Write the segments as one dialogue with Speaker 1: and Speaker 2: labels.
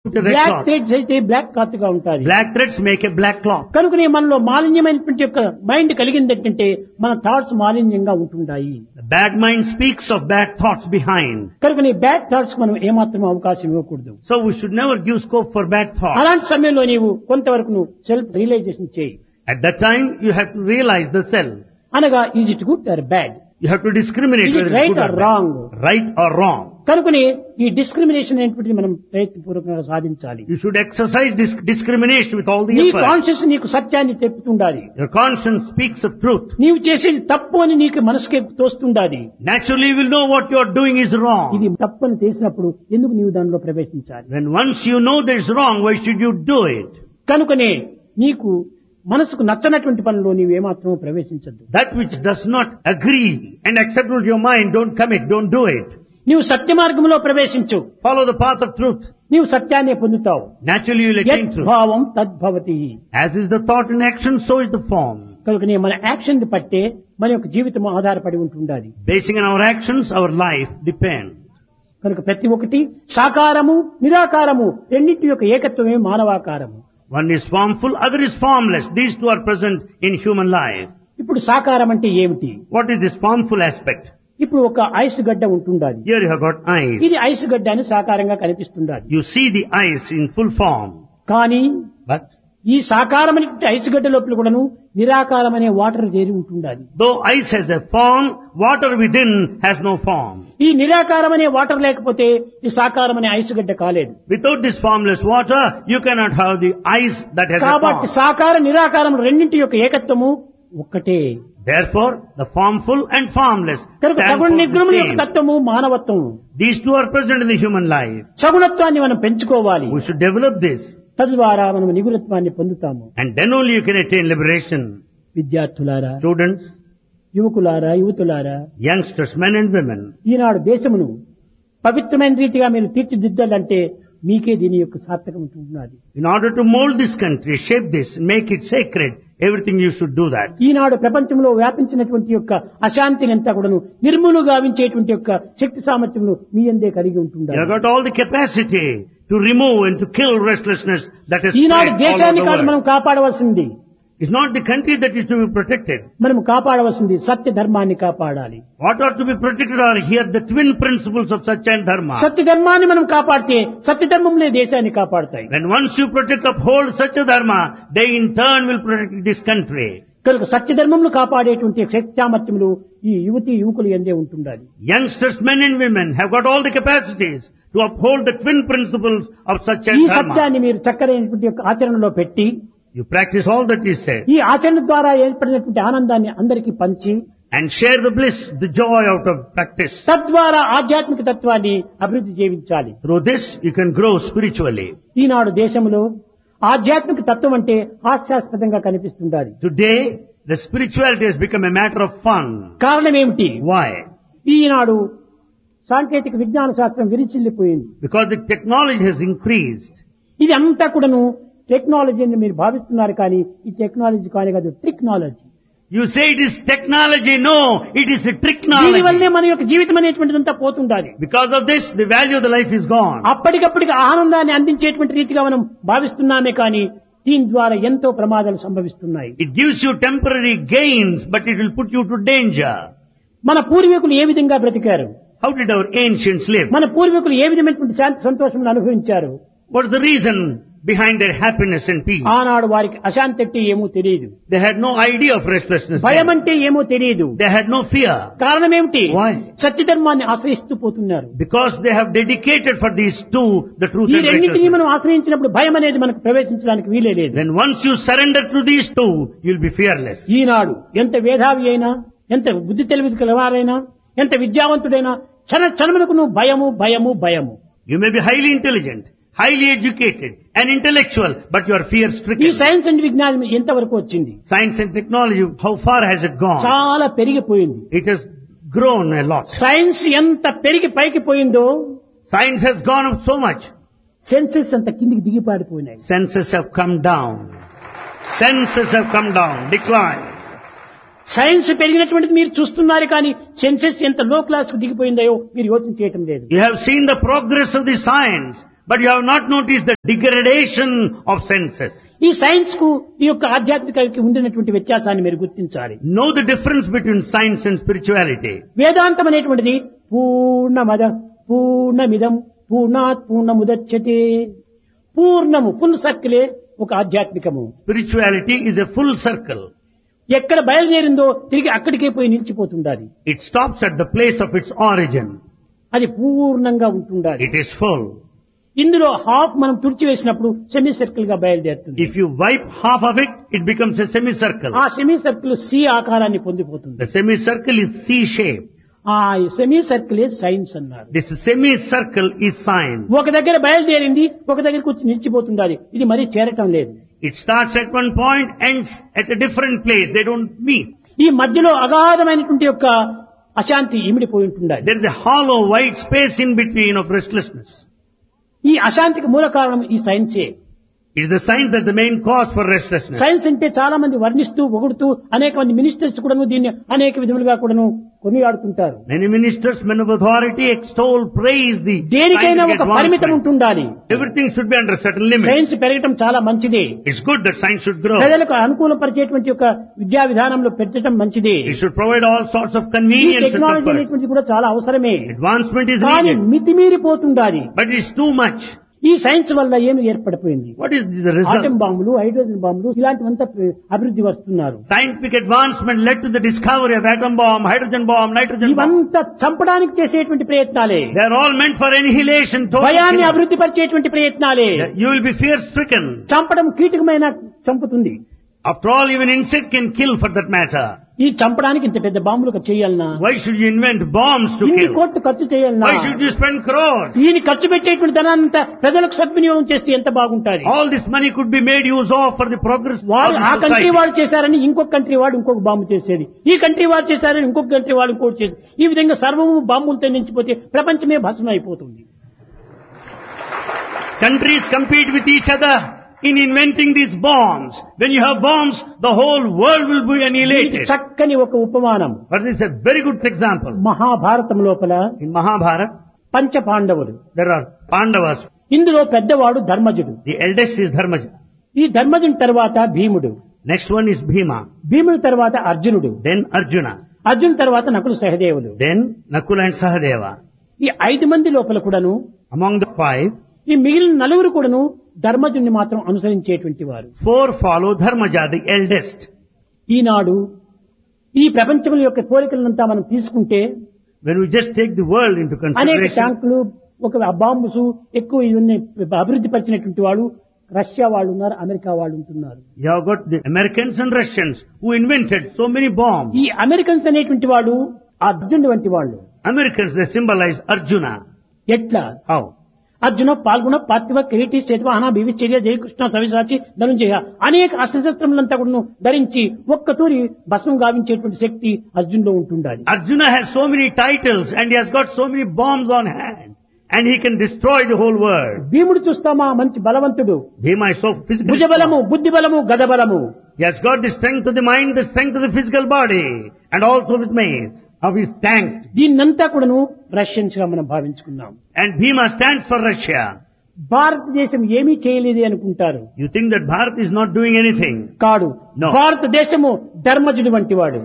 Speaker 1: Black threads అయితే black cloth గా ఉంటుంది.
Speaker 2: Black threads make a black cloth.
Speaker 1: కనుకనే మనలో మాలిన్యమైనటువంటి యొక్క మైండ్ కలిగిందంటే మన థాట్స్ మాలిన్యంగా ఉంటుంటాయి.
Speaker 2: The bad mind speaks of bad thoughts behind.
Speaker 1: కనుకనే బ్యాడ్ థాట్స్ మనం ఏమాత్రం అవకాశం ఇవ్వకూడదు.
Speaker 2: So we should never give scope for bad thoughts.
Speaker 1: అలాంటి సమయంలో నీవు కొంతవరకు నువ్వు సెల్ఫ్ రియలైజేషన్ చేయి.
Speaker 2: At that time, you have to realize the self.
Speaker 1: అనగా is it good or bad,
Speaker 2: You have to discriminate
Speaker 1: Is it
Speaker 2: whether
Speaker 1: right
Speaker 2: it's good
Speaker 1: or
Speaker 2: or
Speaker 1: wrong?
Speaker 2: bad. Right or wrong.
Speaker 1: కనుకనే ఈ discrimination అనేటువంటిది మనం ప్రయత్నపూర్వకంగా సాధించాలి.
Speaker 2: You should exercise discrimination with all the
Speaker 1: నీ
Speaker 2: effort.
Speaker 1: Conscious నీకు సత్యాన్ని చెప్తుండాలి.
Speaker 2: Your conscience speaks of truth.
Speaker 1: నీవు చేసేది తప్పు అని నీకు మనసుకి తోస్తుండాలి.
Speaker 2: Naturally, you will know what you are doing is wrong.
Speaker 1: ఇది తప్పని తెలిసినప్పుడు ఎందుకు నీవు దానిలో ప్రవేశించాలి?
Speaker 2: When once you know that it's wrong, why should you do it?
Speaker 1: కనుకనే నీకు మనసుకు నచ్చనటువంటి పనిలో నీవు ఏమాత్రం ప్రవేశించద్దు.
Speaker 2: That which does not agree and accept with your mind, don't commit, don't do it.
Speaker 1: నీవు సత్య మార్గంలో ప్రవేశించు.
Speaker 2: Follow the path of truth.
Speaker 1: నీవు సత్యాన్ని పొందుతావు.
Speaker 2: Naturally, you will attain
Speaker 1: యత్
Speaker 2: truth.
Speaker 1: భావం తద్భవతి.
Speaker 2: As is the thought in action, so is the form.
Speaker 1: కనుకనే మన యాక్షన్ పట్టే మన యొక్క జీవితం ఆధారపడి ఉంటుండాలి.
Speaker 2: Basing on our actions, our life depends.
Speaker 1: కనుక ప్రతి ఒక్కటి సాకారము నిరాకారము రెండింటి యొక్క ఏకత్వమే మానవాకారము.
Speaker 2: One is formful, other is formless. These two are present in human life.
Speaker 1: ఇప్పుడు సాకారం అంటే ఏమిటి?
Speaker 2: What is this formful aspect?
Speaker 1: ఇప్పుడు ఒక ఐస్ గడ్డ ఉంటుండాలి.
Speaker 2: Here you have got eyes.
Speaker 1: ఇది ఐస్ గడ్డ అని సాకారంగా కనిపిస్తుండాలి.
Speaker 2: You see the eyes in full form.
Speaker 1: కానీ
Speaker 2: But
Speaker 1: ఈ సాకారమైన ఐస్ గడ్డ లోపల కూడాను నిరాకారం అనే వాటర్ చేరి ఉంటుండాలి.
Speaker 2: though ice has a form, water within has no form.
Speaker 1: ఈ నిరాకారం అనే వాటర్ లేకపోతే ఈ సాకారం అనే ఐస్ గడ్డ కాలేదు.
Speaker 2: Without this formless water, you cannot have the ice that has a
Speaker 1: కాబట్టి
Speaker 2: form.
Speaker 1: సాకార నిరాకారం రెండింటి యొక్క ఏకత్వము ఒక్కటే.
Speaker 2: Therefore, the formful and formless
Speaker 1: కనుక
Speaker 2: stand
Speaker 1: సగుణ
Speaker 2: for the
Speaker 1: నిర్గుణముల యొక్క
Speaker 2: same.
Speaker 1: తత్వము మానవత్వము.
Speaker 2: These two are present in the human life.
Speaker 1: సగుణత్వాన్ని మనం పెంచుకోవాలి.
Speaker 2: We should develop this.
Speaker 1: తద్వారా మనం నిగుణత్వాన్ని పొందుతాము.
Speaker 2: And then only you can attain liberation.
Speaker 1: విద్యార్థులారా,
Speaker 2: Students,
Speaker 1: యువకులారా, యువతులారా,
Speaker 2: youngsters, men and women,
Speaker 1: ఈనాడు దేశమును పవిత్రమైన రీతిగా మీరు తీర్చిదిద్దాలంటే మీకే దీని యొక్క సార్థకం ఉంటున్నది.
Speaker 2: in order to mold this country, shape this, make it sacred, everything you should do that.
Speaker 1: ఈనాడు ప్రపంచంలో వ్యాపించినటువంటి యొక్క అశాంతిని అంతా కూడాను నిర్మూలు గావించేటువంటి యొక్క శక్తి సామర్థ్యమును మీ అందే కలిగి
Speaker 2: You
Speaker 1: ఉంటుండాలి.
Speaker 2: have got all the capacity to remove and to kill restlessness that is
Speaker 1: Eenadu
Speaker 2: spread all over
Speaker 1: దేశాన్ని
Speaker 2: the
Speaker 1: కాదు మనం
Speaker 2: world.
Speaker 1: కాపాడవలసింది.
Speaker 2: It's not the country that is to be protected.
Speaker 1: మనం కాపాడవలసింది సత్య ధర్మాన్ని కాపాడాలి.
Speaker 2: What are to be protected are here the twin principles of Satya and Dharma.
Speaker 1: సత్య ధర్మాన్ని మనం కాపాడితే సత్య ధర్మంలే దేశాన్ని కాపాడుతాయి.
Speaker 2: When once you protect, uphold Satya Dharma, they in turn will protect this country.
Speaker 1: కనుక సత్య ధర్మములు కాపాడేటువంటి శక్తి సామర్థ్యములు ఈ యువతి యువకులు ఎందే ఉంటుండాలి.
Speaker 2: Youngsters, men and women have got all the capacities to uphold the twin principles of Satya
Speaker 1: ఈ
Speaker 2: and Dharma.
Speaker 1: సత్యాన్ని మీరు చక్కరైనటువంటి యొక్క ఆచరణలో పెట్టి
Speaker 2: You practice all that is said
Speaker 1: ఈ ఆచరణ ద్వారా ఏర్పడినటువంటి ఆనందాన్ని అందరికీ పంచి
Speaker 2: and share the bliss, the joy out of practice.
Speaker 1: తద్వారా ఆధ్యాత్మిక తత్వాన్ని అభివృద్ధి చేయించాలి.
Speaker 2: Through this, you can grow spiritually.
Speaker 1: ఈనాడు దేశంలో ఆధ్యాత్మిక తత్వం అంటే హాస్యాస్పదంగా కనిపిస్తుండాలి.
Speaker 2: Today, the spirituality has become a matter of fun.
Speaker 1: కారణం ఏమిటి?
Speaker 2: Why?
Speaker 1: ఈనాడు సాంకేతిక విజ్ఞాన శాస్త్రం విరిచిల్లిపోయింది.
Speaker 2: Because the technology has increased.
Speaker 1: ఇది అంతా కూడాను టెక్నాలజీ అని మీరు భావిస్తున్నారు, కానీ ఈ టెక్నాలజీ కానీ కాదు, technology.
Speaker 2: You say it is technology. No, it is a
Speaker 1: దీని
Speaker 2: tricknology.
Speaker 1: వల్లే మన యొక్క జీవితం అనేటువంటిదంతా పోతుండాలి.
Speaker 2: Because of this, the value of the life is gone.
Speaker 1: అప్పటికప్పటికి ఆనందాన్ని అందించేటువంటి రీతిగా మనం భావిస్తున్నామే కానీ దీని ద్వారా ఎంతో ప్రమాదాలు సంభవిస్తున్నాయి.
Speaker 2: It gives you temporary gains, but it will put you to danger.
Speaker 1: మన పూర్వీకులు ఏ విధంగా బ్రతికారు?
Speaker 2: How did our ancients live?
Speaker 1: మన పూర్వీకులు ఏ విధమైనటువంటి శాంతి సంతోషములు అనుభవించారు?
Speaker 2: What is the reason behind their happiness and peace?
Speaker 1: ఆనాడు వారికి అశాంతి అంటే ఏమో తెలియదు,
Speaker 2: They had no idea of restlessness.
Speaker 1: భయం అంటే ఏమో తెలియదు.
Speaker 2: They had no fear.
Speaker 1: కారణం ఏమిటి?
Speaker 2: Why?
Speaker 1: సత్యధర్మాన్ని ఆశ్రయిస్తూ పోతున్నారు.
Speaker 2: Because they have dedicated for these two the truth
Speaker 1: ఈ
Speaker 2: and
Speaker 1: రెండింటినీ
Speaker 2: righteousness.
Speaker 1: మనం ఆశ్రయించినప్పుడు భయం అనేది మనకు ప్రవేశించడానికి వీలే లేదు.
Speaker 2: Then once you surrender to these two, you'll be fearless.
Speaker 1: ఈనాడు ఎంత వేధావి అయినా, ఎంత బుద్ధి తెలివి కలవారైనా, ఎంత విద్యావంతుడైనా క్షణములకు నువ్వు భయము భయము భయము.
Speaker 2: You may be highly intelligent, highly educated, and intellectual, but you are
Speaker 1: ఈ
Speaker 2: fear-stricken.
Speaker 1: సైన్స్ అండ్ విజ్ఞానం ఎంతవరకు వచ్చింది?
Speaker 2: Science and technology, how far has it gone?
Speaker 1: చాలా పెరిగిపోయింది.
Speaker 2: It has grown a lot.
Speaker 1: Science ఎంత పెరిగి పైకి పోయిందో
Speaker 2: Science has gone up so much.
Speaker 1: Senses అంత కిందికి దిగిపారిపోయినాయి.
Speaker 2: Senses have come down. Senses have come down, decline.
Speaker 1: Science పెరిగినటువంటిది మీరు చూస్తున్నారు, కానీ సెన్సెస్ ఎంత లో క్లాస్ కు దిగిపోయిందో మీరు యోచన చేయటం లేదు.
Speaker 2: You have seen the progress of the science, but you have not noticed the degradation of senses.
Speaker 1: ఈ సైన్స్ కు ఈ యొక్క ఆధ్యాత్మికకి ఉండినటువంటి వ్యత్యాసాన్ని మీరు గుర్తించాలి.
Speaker 2: Know the difference between science and spirituality.
Speaker 1: వేదాంతం అనేటువంటిది పూర్ణమద పూర్ణమిదం పూర్ణాత్ పూర్ణముదచ్యతే. పూర్ణము ఫుల్ సర్కిలే ఒక ఆధ్యాత్మికము.
Speaker 2: Spirituality is a full circle.
Speaker 1: ఎక్కడ బయలుదేరిందో తిరిగి అక్కడికే పోయి నిలిచిపోతుండాలి.
Speaker 2: It stops at the place of its origin.
Speaker 1: అది పూర్ణంగా ఉంటుండాలి.
Speaker 2: It is full.
Speaker 1: ఇందులో హాఫ్ మనం తుడిచివేసినప్పుడు సెమీ సర్కిల్ గా బయలుదేరుతుంది.
Speaker 2: If you wipe half of it, it becomes a semicircle.
Speaker 1: ఆ సెమీ సర్కిల్ సి ఆకారాన్ని పొందిపోతుంది.
Speaker 2: The semicircle is C-shape.
Speaker 1: ఆ సెమీ సర్కిల్ సైన్స్ అన్నారు.
Speaker 2: This semicircle is science.
Speaker 1: ఒక దగ్గర బయలుదేరింది ఒక దగ్గరకు వచ్చి నిలిచిపోతుండాలి. ఇది మరీ చేరటం లేదు.
Speaker 2: It starts at one point, ends at a different place. They don't meet.
Speaker 1: ఈ మధ్యలో అగాధమైనటువంటి యొక్క అశాంతి ఇమిడిపోయి ఉంటుండాలి.
Speaker 2: There is a hollow, white space in between of restlessness.
Speaker 1: ఈ అశాంతికి మూల కారణం ఈ సైన్సే.
Speaker 2: It is the science that's the main cause for restlessness.
Speaker 1: Science అంటే చాలా మంది వర్ణిస్తూ పొగుడుతూ అనేక మంది మినిస్టర్స్ కూడాను దీన్ని అనేక విధములుగా కూడాను కొనియాడుతుంటారు.
Speaker 2: Many ministers, men of authority, extol, praise the
Speaker 1: దేనికైనా ఒక
Speaker 2: scientific
Speaker 1: పరిమితం
Speaker 2: advancement.
Speaker 1: ఉంటుండాలి.
Speaker 2: Everything should be under certain limits.
Speaker 1: Science పెరగటం చాలా మంచిదే.
Speaker 2: It's good that science should grow.
Speaker 1: ప్రజలకు అనుకూలపరిచేటువంటి యొక్క విద్యా విధానంలో పెట్టడం మంచిదే.
Speaker 2: It should provide all sorts of
Speaker 1: ఈ
Speaker 2: convenience and
Speaker 1: టెక్నాలజీ
Speaker 2: comfort.
Speaker 1: అనేటువంటిది కూడా చాలా అవసరమే.
Speaker 2: Advancement is
Speaker 1: కానీ
Speaker 2: needed,
Speaker 1: మితిమీరిపోతుండాలి.
Speaker 2: but it's too much.
Speaker 1: ఈ సైన్స్ వల్ల ఏమి ఏర్పడిపోయింది?
Speaker 2: What is the
Speaker 1: atom
Speaker 2: result?
Speaker 1: బాంబులు, హైడ్రోజన్ బాంబులు ఇలాంటివంతా అభివృద్ధి వస్తున్నారు.
Speaker 2: Scientific advancement led to the discovery of atom bomb, hydrogen bomb, nitrogen bomb.
Speaker 1: ఇవంతా చంపడానికి చేసేటువంటి ప్రయత్నాలే.
Speaker 2: They are all meant for annihilation, total
Speaker 1: భయాన్ని
Speaker 2: killing.
Speaker 1: అభివృద్ధి పరిచేటువంటి ప్రయత్నాలే.
Speaker 2: You will be fear-stricken.
Speaker 1: చంపడం కీటకమైన చంపుతుంది.
Speaker 2: After all, even insect can kill for that matter.
Speaker 1: ఈ చంపడానికి ఇంత పెద్ద బాంబులు చేయాలనా?
Speaker 2: Why should you invent bombs to
Speaker 1: ఇన్ని
Speaker 2: kill?
Speaker 1: కోట్లు ఖర్చు చేయాలనా?
Speaker 2: Why should you spend crores?
Speaker 1: ఈయన ఖర్చు పెట్టేటువంటి ధనాన్నంతా ప్రజలకు సద్వినియోగం చేస్తే ఎంత బాగుంటుంది.
Speaker 2: All this money could be made use of for the progress of
Speaker 1: వాడు ఆ
Speaker 2: the
Speaker 1: కంట్రీ
Speaker 2: society.
Speaker 1: వాడు చేశారని ఇంకొక కంట్రీ వాడు ఇంకొక బాంబు చేసేది, ఈ కంట్రీ వాడు చేశారని ఇంకొక కంట్రీ వాడు ఇంకోటి చేసేది. ఈ విధంగా సర్వము బాంబులతో నించిపోతే ప్రపంచమే భస్మం అయిపోతుంది.
Speaker 2: Countries compete with each other in inventing these bombs. When you have bombs, the whole world will be
Speaker 1: దీనికి
Speaker 2: annihilated.
Speaker 1: చక్కని ఒక ఉపమానం.
Speaker 2: But this is a very good example.
Speaker 1: Mahabharatam లోపల
Speaker 2: In Mahabharata,
Speaker 1: పంచ పాండవులు.
Speaker 2: there are Pandavas.
Speaker 1: ఇందులో పెద్దవాడు ధర్మజుడు.
Speaker 2: The eldest is Dharmaja.
Speaker 1: ఈ ధర్మజుని తర్వాత భీముడు.
Speaker 2: Next one is Bhima.
Speaker 1: భీముడి తర్వాత అర్జునుడు.
Speaker 2: Then Arjuna.
Speaker 1: అర్జున్ తర్వాత Nakula సహదేవులు.
Speaker 2: Then Nakula and Sahadeva.
Speaker 1: ఈ 5 మంది లోపల కూడాను
Speaker 2: Among the 5,
Speaker 1: ఈ మిగిలిన 4 కూడాను ధర్మజుని మాత్రం అనుసరించేటువంటి వారు.
Speaker 2: 4 follow Dharmaja, the eldest.
Speaker 1: ఈనాడు ఈ ప్రపంచం యొక్క పోలికలంతా మనం తీసుకుంటే
Speaker 2: When we just take the world into
Speaker 1: అనేక
Speaker 2: consideration,
Speaker 1: ట్యాంకులు, ఒక బాంబుసు ఎక్కువ ఇవన్నీ అభివృద్ధి పరిచినటువంటి వాడు రష్యా వాళ్ళు ఉన్నారు, అమెరికా వాళ్ళు ఉంటున్నారు.
Speaker 2: you have got the Americans and Russians who invented so many bombs.
Speaker 1: ఈ అమెరికన్స్ అనేటువంటి వాడు అర్జునుడు వంటి వాళ్ళు.
Speaker 2: Americans, they symbolize Arjuna.
Speaker 1: ఎట్లా?
Speaker 2: How?
Speaker 1: అర్జున పాల్గొన పార్థివ కిరీటి శతవాహన భీవిశ్చర్య జయకృష్ణ సవిసాచి ధనుంజయ అనేక అస్త్రశస్త్రములంతా కూడా ధరించి ఒక్కతూరి భస్మం గావించేటువంటి శక్తి అర్జునులో ఉంటుండాలి.
Speaker 2: Arjuna has so many titles and he has got so many bombs on hand and he can destroy the whole world.
Speaker 1: భీముడు చూస్తామా మంచి బలవంతుడు.
Speaker 2: Bhima is so physically
Speaker 1: భుజబలము,
Speaker 2: strong.
Speaker 1: బుద్ధి బలము, గద బలము.
Speaker 2: He has got the strength of the mind, the strength of the physical body and also of his mace, of his tanks.
Speaker 1: దీన్నంతా కూడాను Russians గా మనం భావించుకున్నాం.
Speaker 2: And Bhima stands for Russia.
Speaker 1: భారతదేశం ఏమీ చేయలేదు అనుకుంటారు.
Speaker 2: You think that Bharat is not doing anything?
Speaker 1: కాడు.
Speaker 2: No.
Speaker 1: భారతదేశము ధర్మజుడి వంటి వాడు.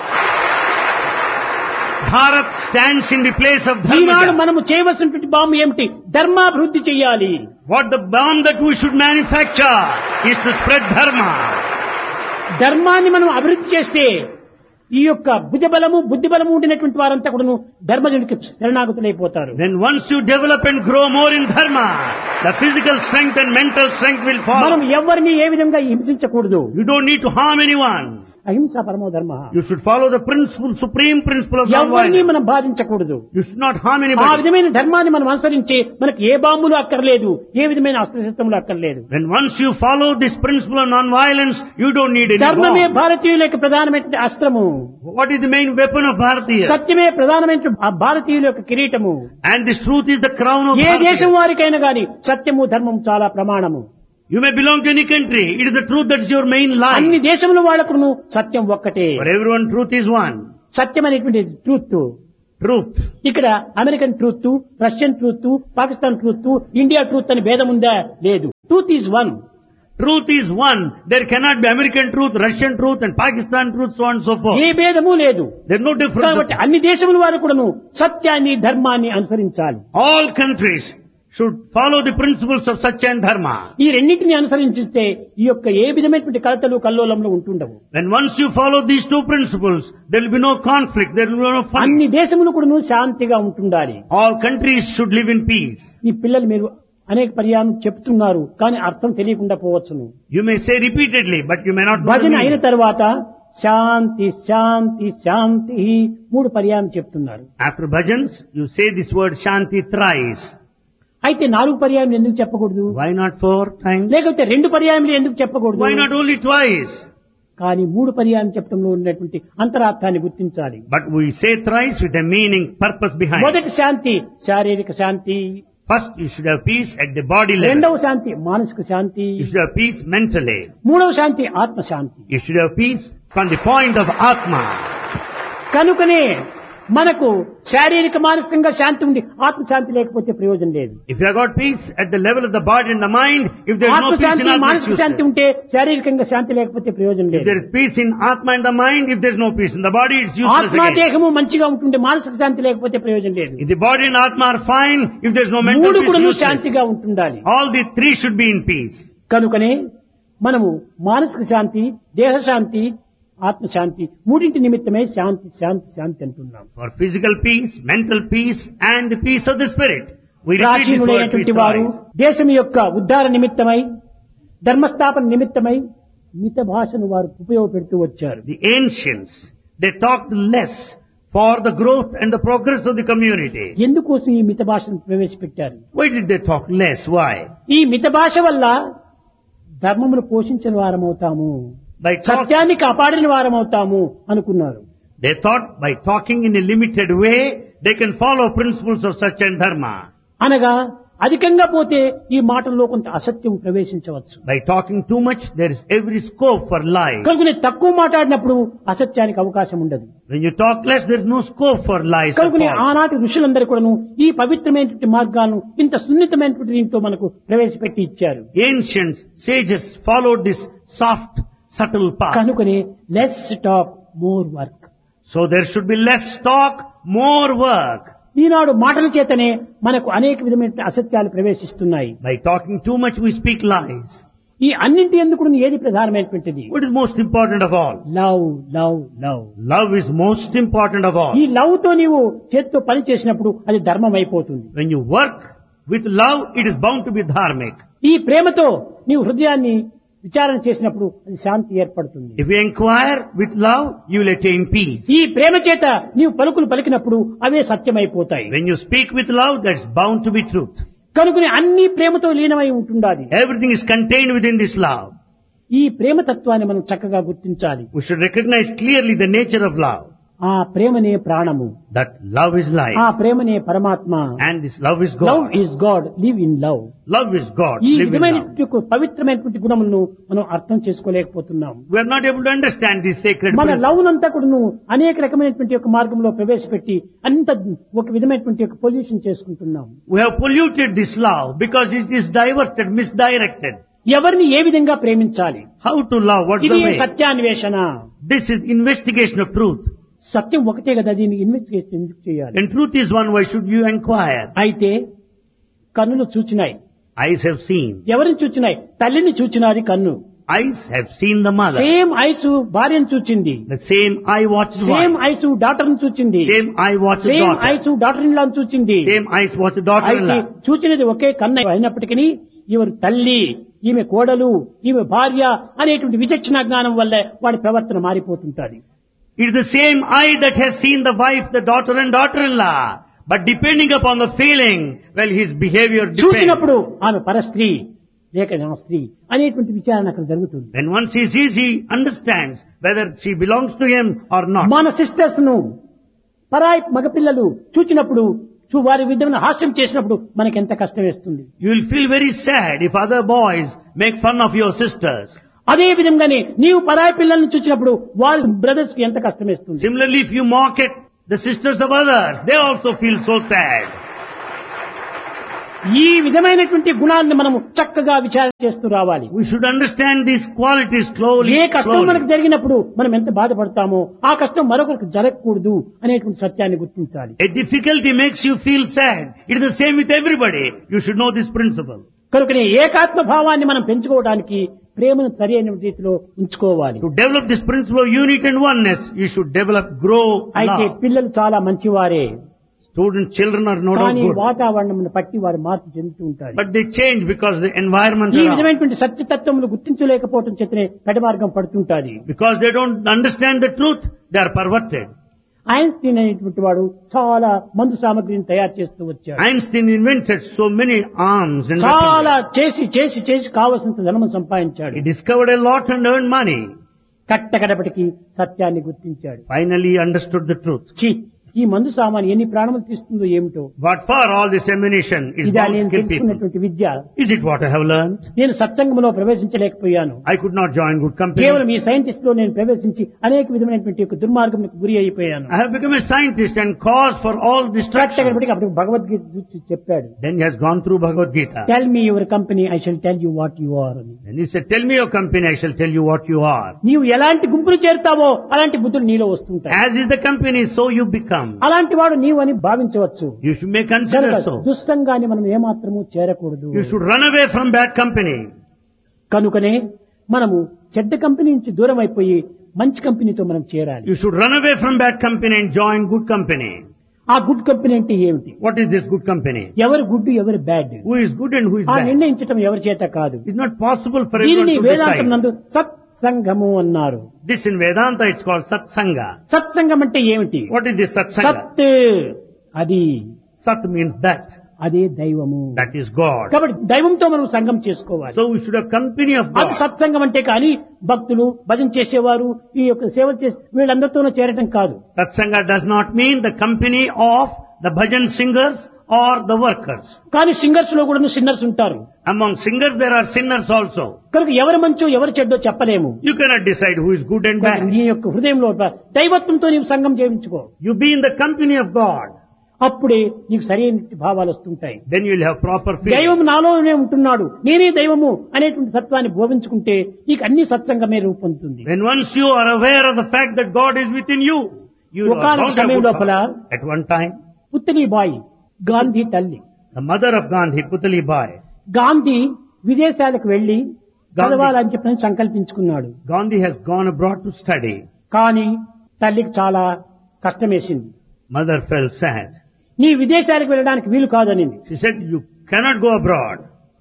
Speaker 2: Bharat stands in the place of
Speaker 1: Eenadu
Speaker 2: Dharmaja.
Speaker 1: మనము చేయవలసినటువంటి బాంబు ఏమిటి? ధర్మాభివృద్ధి చెయ్యాలి.
Speaker 2: What the bomb that we should manufacture is to spread dharma.
Speaker 1: ధర్మాన్ని మనం అభివృద్ధి చేస్తే ఈ యొక్క భుజబలము, బుద్ధి బలము ఉండినటువంటి వారంతా కూడాను ధర్మజుడికి శరణాగతులైపోతారు.
Speaker 2: Then once you develop and grow more in dharma, the physical strength and mental strength will
Speaker 1: మనం
Speaker 2: follow.
Speaker 1: ఎవరిని ఏ విధంగా హింసించకూడదు.
Speaker 2: You don't need to harm anyone.
Speaker 1: అహింస పరమో ధర్మ.
Speaker 2: You should follow the principle, supreme principle of
Speaker 1: ఎవరిని
Speaker 2: non-violence.
Speaker 1: మనం బాధించకూడదు.
Speaker 2: You should not harm
Speaker 1: ఆ
Speaker 2: anybody.
Speaker 1: విధమైన ధర్మాన్ని మనం అనుసరించి మనకు ఏ బాంబులు అక్కర్లేదు, ఏ విధమైన అస్త్రశస్త్రములు అక్కర్లేదు.
Speaker 2: When once you follow this principle of non-violence, you don't need any
Speaker 1: ధర్మమే
Speaker 2: bomb.
Speaker 1: భారతీయుల యొక్క ప్రధానమైన అస్త్రము.
Speaker 2: What is the main weapon of Bharatiya?
Speaker 1: సత్యమే ప్రధానమైన భారతీయుల యొక్క కిరీటము.
Speaker 2: And this truth is the crown of
Speaker 1: ఏ దేశం
Speaker 2: Bharatiya.
Speaker 1: వారికైనా గాని సత్యము ధర్మం చాలా ప్రమాణము.
Speaker 2: You may belong to any country. It is the truth that is your main
Speaker 1: అన్ని
Speaker 2: line.
Speaker 1: దేశముల వాళ్ళకును సత్యం ఒక్కటే.
Speaker 2: For everyone, truth is one.
Speaker 1: సత్యం అనేటువంటి ట్రూత్.
Speaker 2: Truth.
Speaker 1: ఇక్కడ American truth, Russian truth, Pakistan truth, India truth అని భేదం ఉందా? లేదు. Truth is one.
Speaker 2: Truth is one. There cannot be American truth, Russian truth and Pakistan truth, so on and so forth.
Speaker 1: ఏ భేదము లేదు.
Speaker 2: There's no difference.
Speaker 1: కాబట్టి అన్ని దేశముల వారు కూడాను సత్యాన్ని, ధర్మాన్ని అనుసరించాలి.
Speaker 2: All countries should follow the principles of Satya and Dharma.
Speaker 1: ఈ రెండింటిని అనుసరించిస్తే ఈ యొక్క ఏ విధమైనటువంటి కలతలు కల్లోలంలో ఉంటుండవు.
Speaker 2: When once you follow these two principles, there will be no conflict, there will be no fight.
Speaker 1: అన్ని దేశములు కూడాను శాంతిగా ఉంటుండాలి.
Speaker 2: All countries should live in peace.
Speaker 1: ఈ పిల్లలు మీరు అనేక పర్యాయం చెప్తున్నారు, కానీ అర్థం తెలియకుండా పోవచ్చును.
Speaker 2: You may say repeatedly, but you may not know the
Speaker 1: భజన అయిన
Speaker 2: meaning.
Speaker 1: తర్వాత శాంతి శాంతి శాంతి 3 పర్యాయం చెప్తున్నారు.
Speaker 2: After bhajans, you say this word Shanti thrice.
Speaker 1: అయితే 4 పర్యాయం ఎందుకు చెప్పకూడదు?
Speaker 2: Why not 4 times?
Speaker 1: లేకపోతే 2 పర్యాయములు ఎందుకు చెప్పకూడదు?
Speaker 2: Why not only twice?
Speaker 1: కానీ 3 పర్యాయం చెప్పడంలో ఉన్నటువంటి అంతరార్థాన్ని గుర్తించాలి.
Speaker 2: But we say thrice with a meaning, purpose behind.
Speaker 1: మొదటి శాంతి శారీరక శాంతి,
Speaker 2: First, you should have peace at the body level.
Speaker 1: రెండవ శాంతి మానసిక శాంతి,
Speaker 2: You should have peace mentally.
Speaker 1: మూడవ శాంతి ఆత్మ శాంతి.
Speaker 2: You should have peace from the point of Atma.
Speaker 1: కనుకనే మనకు శారీరక మానసికంగా శాంతి ఉంది, ఆత్మ శాంతి లేకపోతే ప్రయోజనం లేదు.
Speaker 2: If you have got peace at the level of the body and the mind, if there is
Speaker 1: ఆత్మ
Speaker 2: no peace
Speaker 1: Shanti
Speaker 2: in Atma, it's
Speaker 1: మానసిక శాంతి
Speaker 2: useless.
Speaker 1: ఉంటే శారీరకంగా శాంతి లేకపోతే ప్రయోజనం
Speaker 2: If
Speaker 1: లేదు.
Speaker 2: there is peace in Atma and the mind, if there is no peace in the body, it's useless
Speaker 1: ఆత్మ
Speaker 2: again.
Speaker 1: దేహము మంచిగా ఉంటుండే మానసిక శాంతి లేకపోతే ప్రయోజనం లేదు.
Speaker 2: If the body and Atma are fine, if there is no mental
Speaker 1: మూడు
Speaker 2: peace,
Speaker 1: కూడా
Speaker 2: it's useless.
Speaker 1: శాంతిగా ఉంటుండాలి.
Speaker 2: All the three should be in peace.
Speaker 1: కనుకనే మనము మానసిక శాంతి, దేహ శాంతి, ఆత్మశాంతి మూడింటి నిమిత్తమే శాంతి శాంతి శాంతి అంటున్నాం.
Speaker 2: For physical peace, mental peace and the peace of the spirit. We repeat this word
Speaker 1: ప్రాచీనులైనటువంటి వారు
Speaker 2: twice.
Speaker 1: దేశం యొక్క ఉద్ధార నిమిత్తమై, ధర్మస్థాపన నిమిత్తమై మిత భాషను వారు ఉపయోగపెడుతూ వచ్చారు.
Speaker 2: The ancients, they talked less for the growth and the progress of the community.
Speaker 1: ఎందుకోసం ఈ మిత భాషను ప్రవేశపెట్టారు?
Speaker 2: Why did they talk less? Why?
Speaker 1: ఈ మిత భాష వల్ల ధర్మమును పోషించిన వారమవుతాము,
Speaker 2: By
Speaker 1: సత్యాన్ని కాపాడిన వారమవుతాము అనుకున్నారు.
Speaker 2: They thought by talking in a limited way, they can follow principles of Satya and Dharma.
Speaker 1: అనగా అధికంగా పోతే ఈ మాటల్లో కొంత అసత్యం ప్రవేశించవచ్చు.
Speaker 2: By talking too much, there is every scope for lies.
Speaker 1: కనుక తక్కువ మాట్లాడినప్పుడు అసత్యానికి అవకాశం ఉండదు.
Speaker 2: When you talk less, there is no scope for lies. or
Speaker 1: కనుక
Speaker 2: false.
Speaker 1: ఆనాటి ఋషులందరూ కూడాను ఈ పవిత్రమైనటువంటి మార్గాలను ఇంత సున్నితమైనటువంటి దీంతో మనకు ప్రవేశపెట్టి ఇచ్చారు.
Speaker 2: Ancient sages followed this soft, subtle path.
Speaker 1: కనుకనే less talk more work.
Speaker 2: So there should be less talk, more work.
Speaker 1: ఈనాడు మాటల చేతనే మనకు అనేక విధమైన అసత్యాలు ప్రవేశిస్తున్నాయి.
Speaker 2: By talking too much, we speak lies.
Speaker 1: ఈ అన్నింటి ఎందుకు ఏది ప్రధానమైనటువంటిది?
Speaker 2: What is most important of all?
Speaker 1: Love love love.
Speaker 2: Love is most important of all.
Speaker 1: ఈ లవ్ తో నీవు చేతితో పని చేసినప్పుడు అది ధర్మం అయిపోతుంది.
Speaker 2: When you work with love, it is bound to be dharmic.
Speaker 1: ఈ ప్రేమతో నీవు హృదయాన్ని విచారణ చేసినప్పుడు అది శాంతి ఏర్పడుతుంది.
Speaker 2: If you inquire with love, you will attain peace.
Speaker 1: ఈ ప్రేమ చేత నీవు పలుకులు పలికినప్పుడు అవే సత్యమైపోతాయి.
Speaker 2: When you speak with love, that's bound to be truth.
Speaker 1: కనుకని అన్ని ప్రేమతో లీనమై ఉంటుండాలి.
Speaker 2: Everything is contained within this love.
Speaker 1: ఈ ప్రేమ తత్వాన్ని మనం చక్కగా గుర్తించాలి.
Speaker 2: We should recognize clearly the nature of love.
Speaker 1: ఆ ప్రేమనే ప్రాణము,
Speaker 2: That love is life.
Speaker 1: ఆ ప్రేమనే పరమాత్మ.
Speaker 2: And this love is
Speaker 1: love
Speaker 2: God.
Speaker 1: Is God, live in love.
Speaker 2: Love is God.
Speaker 1: ఈ
Speaker 2: Live in
Speaker 1: విధమైన
Speaker 2: love.
Speaker 1: పవిత్రమైనటువంటి గుణములను మనం అర్థం చేసుకోలేకపోతున్నాం.
Speaker 2: We are not able to understand these sacred
Speaker 1: మన
Speaker 2: principles.
Speaker 1: లవ్ నంతా కూడా అనేక రకమైనటువంటి ఒక మార్గంలో ప్రవేశపెట్టి అంత ఒక విధమైనటువంటి ఒక పొల్యూషన్ చేసుకుంటున్నాం.
Speaker 2: We have polluted this love because it is diverted, misdirected.
Speaker 1: ఎవరిని ఏ విధంగా ప్రేమించాలి?
Speaker 2: How to love? What's
Speaker 1: ఇది
Speaker 2: the way?
Speaker 1: సత్యాన్వేషణ.
Speaker 2: This is investigation of truth.
Speaker 1: సత్యం ఒకటే కదా, దీన్ని ఇన్వెస్టిగేషన్ ఎందుకు చేయాలి?
Speaker 2: And truth is one, why should you inquire?
Speaker 1: అయితే కన్నులు చూచినాయి.
Speaker 2: Eyes have seen.
Speaker 1: ఎవరిని చూచినాయి? తల్లిని చూచినది కన్ను.
Speaker 2: Eyes have seen the mother.
Speaker 1: Same ice భార్యను చూచింది.
Speaker 2: The same eye watches
Speaker 1: same
Speaker 2: wife.
Speaker 1: Ice daughter ను చూచింది.
Speaker 2: Same eye watches
Speaker 1: same
Speaker 2: daughter.
Speaker 1: Ice daughter in law చూచింది.
Speaker 2: Same eyes watches
Speaker 1: అయితే
Speaker 2: daughter-in-law.
Speaker 1: చూచినది ఒకే కన్ను అయినప్పటికీ ఈమె తల్లి, ఈమె కోడలు, ఈమె భార్య అనేటువంటి విచక్షణ జ్ఞానం వల్ల వాడి ప్రవర్తన మారిపోతుంటది.
Speaker 2: It is the same eye that has seen the wife, the daughter and daughter-in-law. But depending upon the feeling, well, his behavior depends.
Speaker 1: చూసినప్పుడు ఆమె పరస్త్రీ లేక నా స్త్రీ అనేటువంటి విచారణ అక్కడ జరుగుతుంది.
Speaker 2: When once he sees, he understands whether she belongs to him or not.
Speaker 1: మన సిస్టర్స్ ను పరాయి మగపిల్లలు చూచినప్పుడు వారి విధమైన హాస్యం చేసినప్పుడు మనకి ఎంత కష్టం వేస్తుంది.
Speaker 2: You will feel very sad if other boys make fun of your sisters.
Speaker 1: అదే విధంగానే నీవు పరాయి పిల్లల్ని చూసినప్పుడు వారి బ్రదర్స్ కి ఎంత కష్టం వేస్తుంది.
Speaker 2: Similarly, if you mock at The sisters of others, they also feel so sad.
Speaker 1: ఈ విధమైనటువంటి గుణాలను మనము చక్కగా విచారణ చేస్తూ రావాలి.
Speaker 2: We should understand these qualities slowly.
Speaker 1: ఏ కష్టం
Speaker 2: slowly.
Speaker 1: మనకు జరిగినప్పుడు మనం ఎంత బాధపడతామో ఆ కష్టం మరొకరికి జరగకూడదు అనేటువంటి సత్యాన్ని గుర్తించాలి.
Speaker 2: A difficulty makes you feel sad. It is the same with everybody. You should know this principle.
Speaker 1: కనుకనే ఏకాత్మ భావాన్ని మనం పెంచుకోవడానికి ప్రేమను సరైన రీతిలో ఉంచుకోవాలి.
Speaker 2: To develop this principle of unity and oneness, you should grow
Speaker 1: అయితే
Speaker 2: love.
Speaker 1: పిల్లలు చాలా మంచివారే,
Speaker 2: Children are no doubt
Speaker 1: కానీ
Speaker 2: good.
Speaker 1: వాతావరణం పట్టి వారు మార్పు చెందుతూ ఉంటారు.
Speaker 2: But they change because the environment
Speaker 1: ఈ
Speaker 2: around.
Speaker 1: విధమైనటువంటి సత్యతత్వములు గుర్తించలేకపోవడం చేతనే పెడమార్గం పడుతుంటాది.
Speaker 2: Because they don't understand the truth, they are perverted.
Speaker 1: Einstein అనేటువంటి వాడు చాలా మందు సామగ్రిని తయారు చేస్తూ వచ్చాడు.
Speaker 2: Einstein invented so many arms and
Speaker 1: చాలా
Speaker 2: weapons.
Speaker 1: చేసి చేసి చేసి కావలసినంత ధనము సంపాదించాడు.
Speaker 2: He discovered a lot and earned money.
Speaker 1: కట్టకడపటికి సత్యాన్ని గుర్తించాడు.
Speaker 2: Finally he understood the truth.
Speaker 1: ఛీ, ఈ మందు సామాన్ ఎన్ని ప్రాణములు తీస్తుందో ఏమిటో,
Speaker 2: What for all this ammunition is
Speaker 1: ఇదా
Speaker 2: bound to
Speaker 1: నేను
Speaker 2: kill people?
Speaker 1: తెలుసుకున్నటువంటి విద్య.
Speaker 2: Is it what I have learned?
Speaker 1: నేను సత్సంగంలో ప్రవేశించలేకపోయాను.
Speaker 2: I could not join good company.
Speaker 1: కేవలం ఈ సైంటిస్ట్ లో నేను ప్రవేశించి అనేక విధమైనటువంటి యొక్క దుర్మార్గంకు గురి అయిపోయాను.
Speaker 2: I have become a scientist and cause for all destruction.
Speaker 1: కట్టకడపటికి అప్పుడు భగవద్గీత చూసి చెప్పాడు,
Speaker 2: Then he has gone through Bhagavad Gita.
Speaker 1: Tell me your company, I shall tell you what you are అని.
Speaker 2: Then he said, tell me your company, I shall tell you what you are.
Speaker 1: నీవు ఎలాంటి గుంపులు చేరుతావో అలాంటి బుద్ధులు నీలో వస్తుంటాయి.
Speaker 2: As is the company, so you become.
Speaker 1: అలాంటి వాడు నీవు అని భావించవచ్చు.
Speaker 2: You should may consider so.
Speaker 1: దుస్సంగాన్ని మనం ఏమాత్రము చేరకూడదు.
Speaker 2: You should run away from bad company.
Speaker 1: కనుకనే మనము చెడ్డ కంపెనీ నుంచి దూరం అయిపోయి మంచి కంపెనీతో మనం చేరాలి.
Speaker 2: You should run away from bad company and join good company.
Speaker 1: ఆ గుడ్ కంపెనీ అంటే ఏమిటి?
Speaker 2: What is this good company?
Speaker 1: ఎవరు గుడ్ ఎవరు bad
Speaker 2: Who is good and who is
Speaker 1: ఆ
Speaker 2: bad?
Speaker 1: నిర్ణయించటం ఎవరి చేత కాదు.
Speaker 2: It's not possible for everyone
Speaker 1: దీనిని
Speaker 2: to
Speaker 1: వేదాంతం
Speaker 2: decide.
Speaker 1: నందు సత్సంగము అన్నారు.
Speaker 2: This in Vedanta it's called Satsanga.
Speaker 1: సత్సంగం అంటే ఏమిటి?
Speaker 2: What is this Satsanga?
Speaker 1: సత్ అది,
Speaker 2: Sat means that.
Speaker 1: అదే దైవము.
Speaker 2: That is God.
Speaker 1: కాబట్టి దైవంతో మనం సంగం చేసుకోవాలి.
Speaker 2: So we should have company of
Speaker 1: అది
Speaker 2: God.
Speaker 1: సత్సంగం అంటే కానీ భక్తులు భజన చేసేవారు ఈ యొక్క సేవ చేసే వీళ్ళందరితోనూ చేరటం కాదు.
Speaker 2: Satsanga does not mean the company of the bhajan singers or the workers.
Speaker 1: కానీ సింగర్స్ లో కూడా సిన్నర్స్ ఉంటారు.
Speaker 2: Among singers there are sinners also.
Speaker 1: కనుక ఎవరు మంచో ఎవరు చెడ్డో చెప్పలేము.
Speaker 2: You cannot decide who is good and bad.
Speaker 1: నీ యొక్క హృదయంలో దైవత్వంతో నీవు సంగం చేయించుకో.
Speaker 2: You be in the company of God.
Speaker 1: అప్పుడే నీకు సరైన భావాలు వస్తుంటాయి.
Speaker 2: Then you will have proper feeling.
Speaker 1: దైవం నాలోనే ఉంటున్నాడు, నేనే దైవము అనేటువంటి తత్వాన్ని బోధించుకుంటే నీకు అన్ని సత్సంగమే రూపొందుతుంది.
Speaker 2: When once you are aware of the fact that God is within you, you are
Speaker 1: ఒకానొక
Speaker 2: bound to have
Speaker 1: సమయం
Speaker 2: good
Speaker 1: లోపల
Speaker 2: thoughts. At one time,
Speaker 1: పుత్లిబాయి Gandhi తల్లి,
Speaker 2: the mother of Gandhi, Putali Bai,
Speaker 1: Gandhi విదేశాలకు వెళ్లి చదవాలని చెప్పి సంకల్పించుకున్నాడు.
Speaker 2: Gandhi has gone abroad to study.
Speaker 1: కానీ తల్లికి చాలా కష్టమేసింది.
Speaker 2: Mother felt sad.
Speaker 1: నీ విదేశాలకు వెళ్ళడానికి వీలు కాదనింది.
Speaker 2: She said, you cannot go abroad.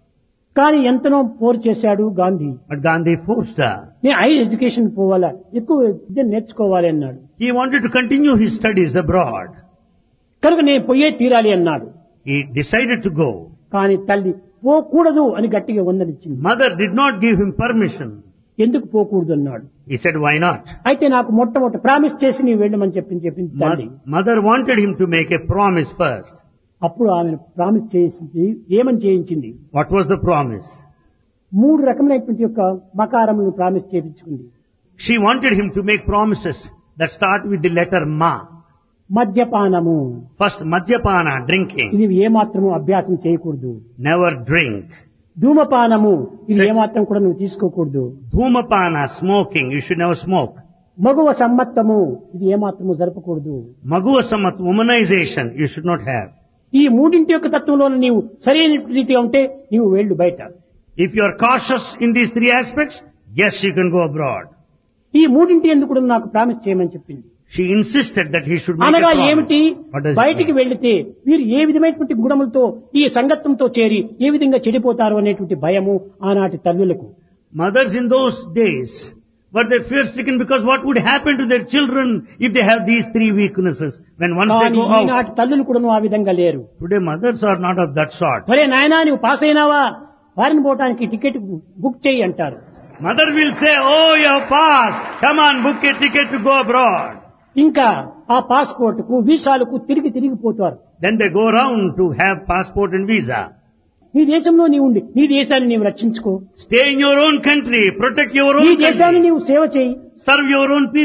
Speaker 1: కానీ ఎంతనో పోరు చేశాడు Gandhi.
Speaker 2: But Gandhi forced her.
Speaker 1: నేను హైయర్ ఎడ్యుకేషన్ పోవాలా, ఎక్కువ విద్య నేర్చుకోవాలి అన్నాడు.
Speaker 2: He wanted to continue his studies abroad.
Speaker 1: కనుక నేను పోయే తీరాలి అన్నాడు.
Speaker 2: He decided to go.
Speaker 1: కానీ తల్లి పోకూడదు అని గట్టిగా వందనిచ్చింది.
Speaker 2: Mother did not give him permission.
Speaker 1: ఎందుకు పోకూడదు అన్నాడు.
Speaker 2: He said, why not?
Speaker 1: అయితే నాకు మొట్టమొదటి ప్రామిస్ చేసి నీవు వెళ్ళమని చెప్పింది తల్లి.
Speaker 2: Mother wanted him to make a promise first.
Speaker 1: అప్పుడు ఆమె ప్రామిస్ చేసింది. ఏమని చేయించింది?
Speaker 2: What was the promise?
Speaker 1: 3 రకములైనటువంటి యొక్క మకారములను promise చేయించుకుంది.
Speaker 2: She wanted him to make promises that start with the letter Ma.
Speaker 1: మద్యపానము,
Speaker 2: First, Madhyapana, drinking.
Speaker 1: ఇది ఏమాత్రము అభ్యాసం చేయకూడదు.
Speaker 2: Never drink.
Speaker 1: ధూమపానము, ఇది ఏమాత్రం కూడా నువ్వు తీసుకోకూడదు.
Speaker 2: Dhumapana, smoking. You should never smoke.
Speaker 1: మగువ సమ్మత్తము, ఇది ఏమాత్రము జరపకూడదు.
Speaker 2: Maguvasamat, womanization. You should not have.
Speaker 1: ఈ మూడింటి యొక్క తత్వంలో నీవు సరైన రీతిగా ఉంటే నీవు వెళ్ళు బయట.
Speaker 2: If you are cautious in these 3 aspects, yes, you can go abroad.
Speaker 1: ఈ మూడింటి ఎందుకు కూడా నాకు ప్రామిస్ చేయమని చెప్పింది.
Speaker 2: She insisted that he should make a
Speaker 1: అనగా
Speaker 2: promise.
Speaker 1: ఏమిటి?
Speaker 2: What does it
Speaker 1: బయటికి
Speaker 2: mean?
Speaker 1: వెళ్లితే వీరు ఏ విధమైనటువంటి గుణములతో ఈ సంగత్వంతో చేరి ఏ విధంగా చెడిపోతారు అనేటువంటి భయము ఆనాటి తల్లులకు.
Speaker 2: Mothers in those days were they fear-stricken because what would happen to their children if they have these 3 weaknesses when once they
Speaker 1: కానీ
Speaker 2: go out.
Speaker 1: ఈనాటి తల్లులు కూడా ఆ విధంగా లేరు.
Speaker 2: Today mothers are not of that sort.
Speaker 1: ఒరే నాయనా నువ్వు పాస్ అయినావా, ఫారిన్ పోవటానికి టికెట్ బుక్ చేయి అంటారు.
Speaker 2: Mother will say, oh, you have passed. Come on, book a ticket to go abroad.
Speaker 1: ఇంకా ఆ పాస్పోర్ట్ కు వీసాలకు తిరిగిపోతారు.
Speaker 2: Then they go around to have passport and visa.
Speaker 1: నీ దేశంలో నీవు ఉండి నీ దేశాన్ని నీవు రక్షించుకో.
Speaker 2: Stay in your own country, protect your
Speaker 1: నీ
Speaker 2: own
Speaker 1: దేశాన్ని
Speaker 2: country,
Speaker 1: నీవు సేవ చేయి.
Speaker 2: serve your own people.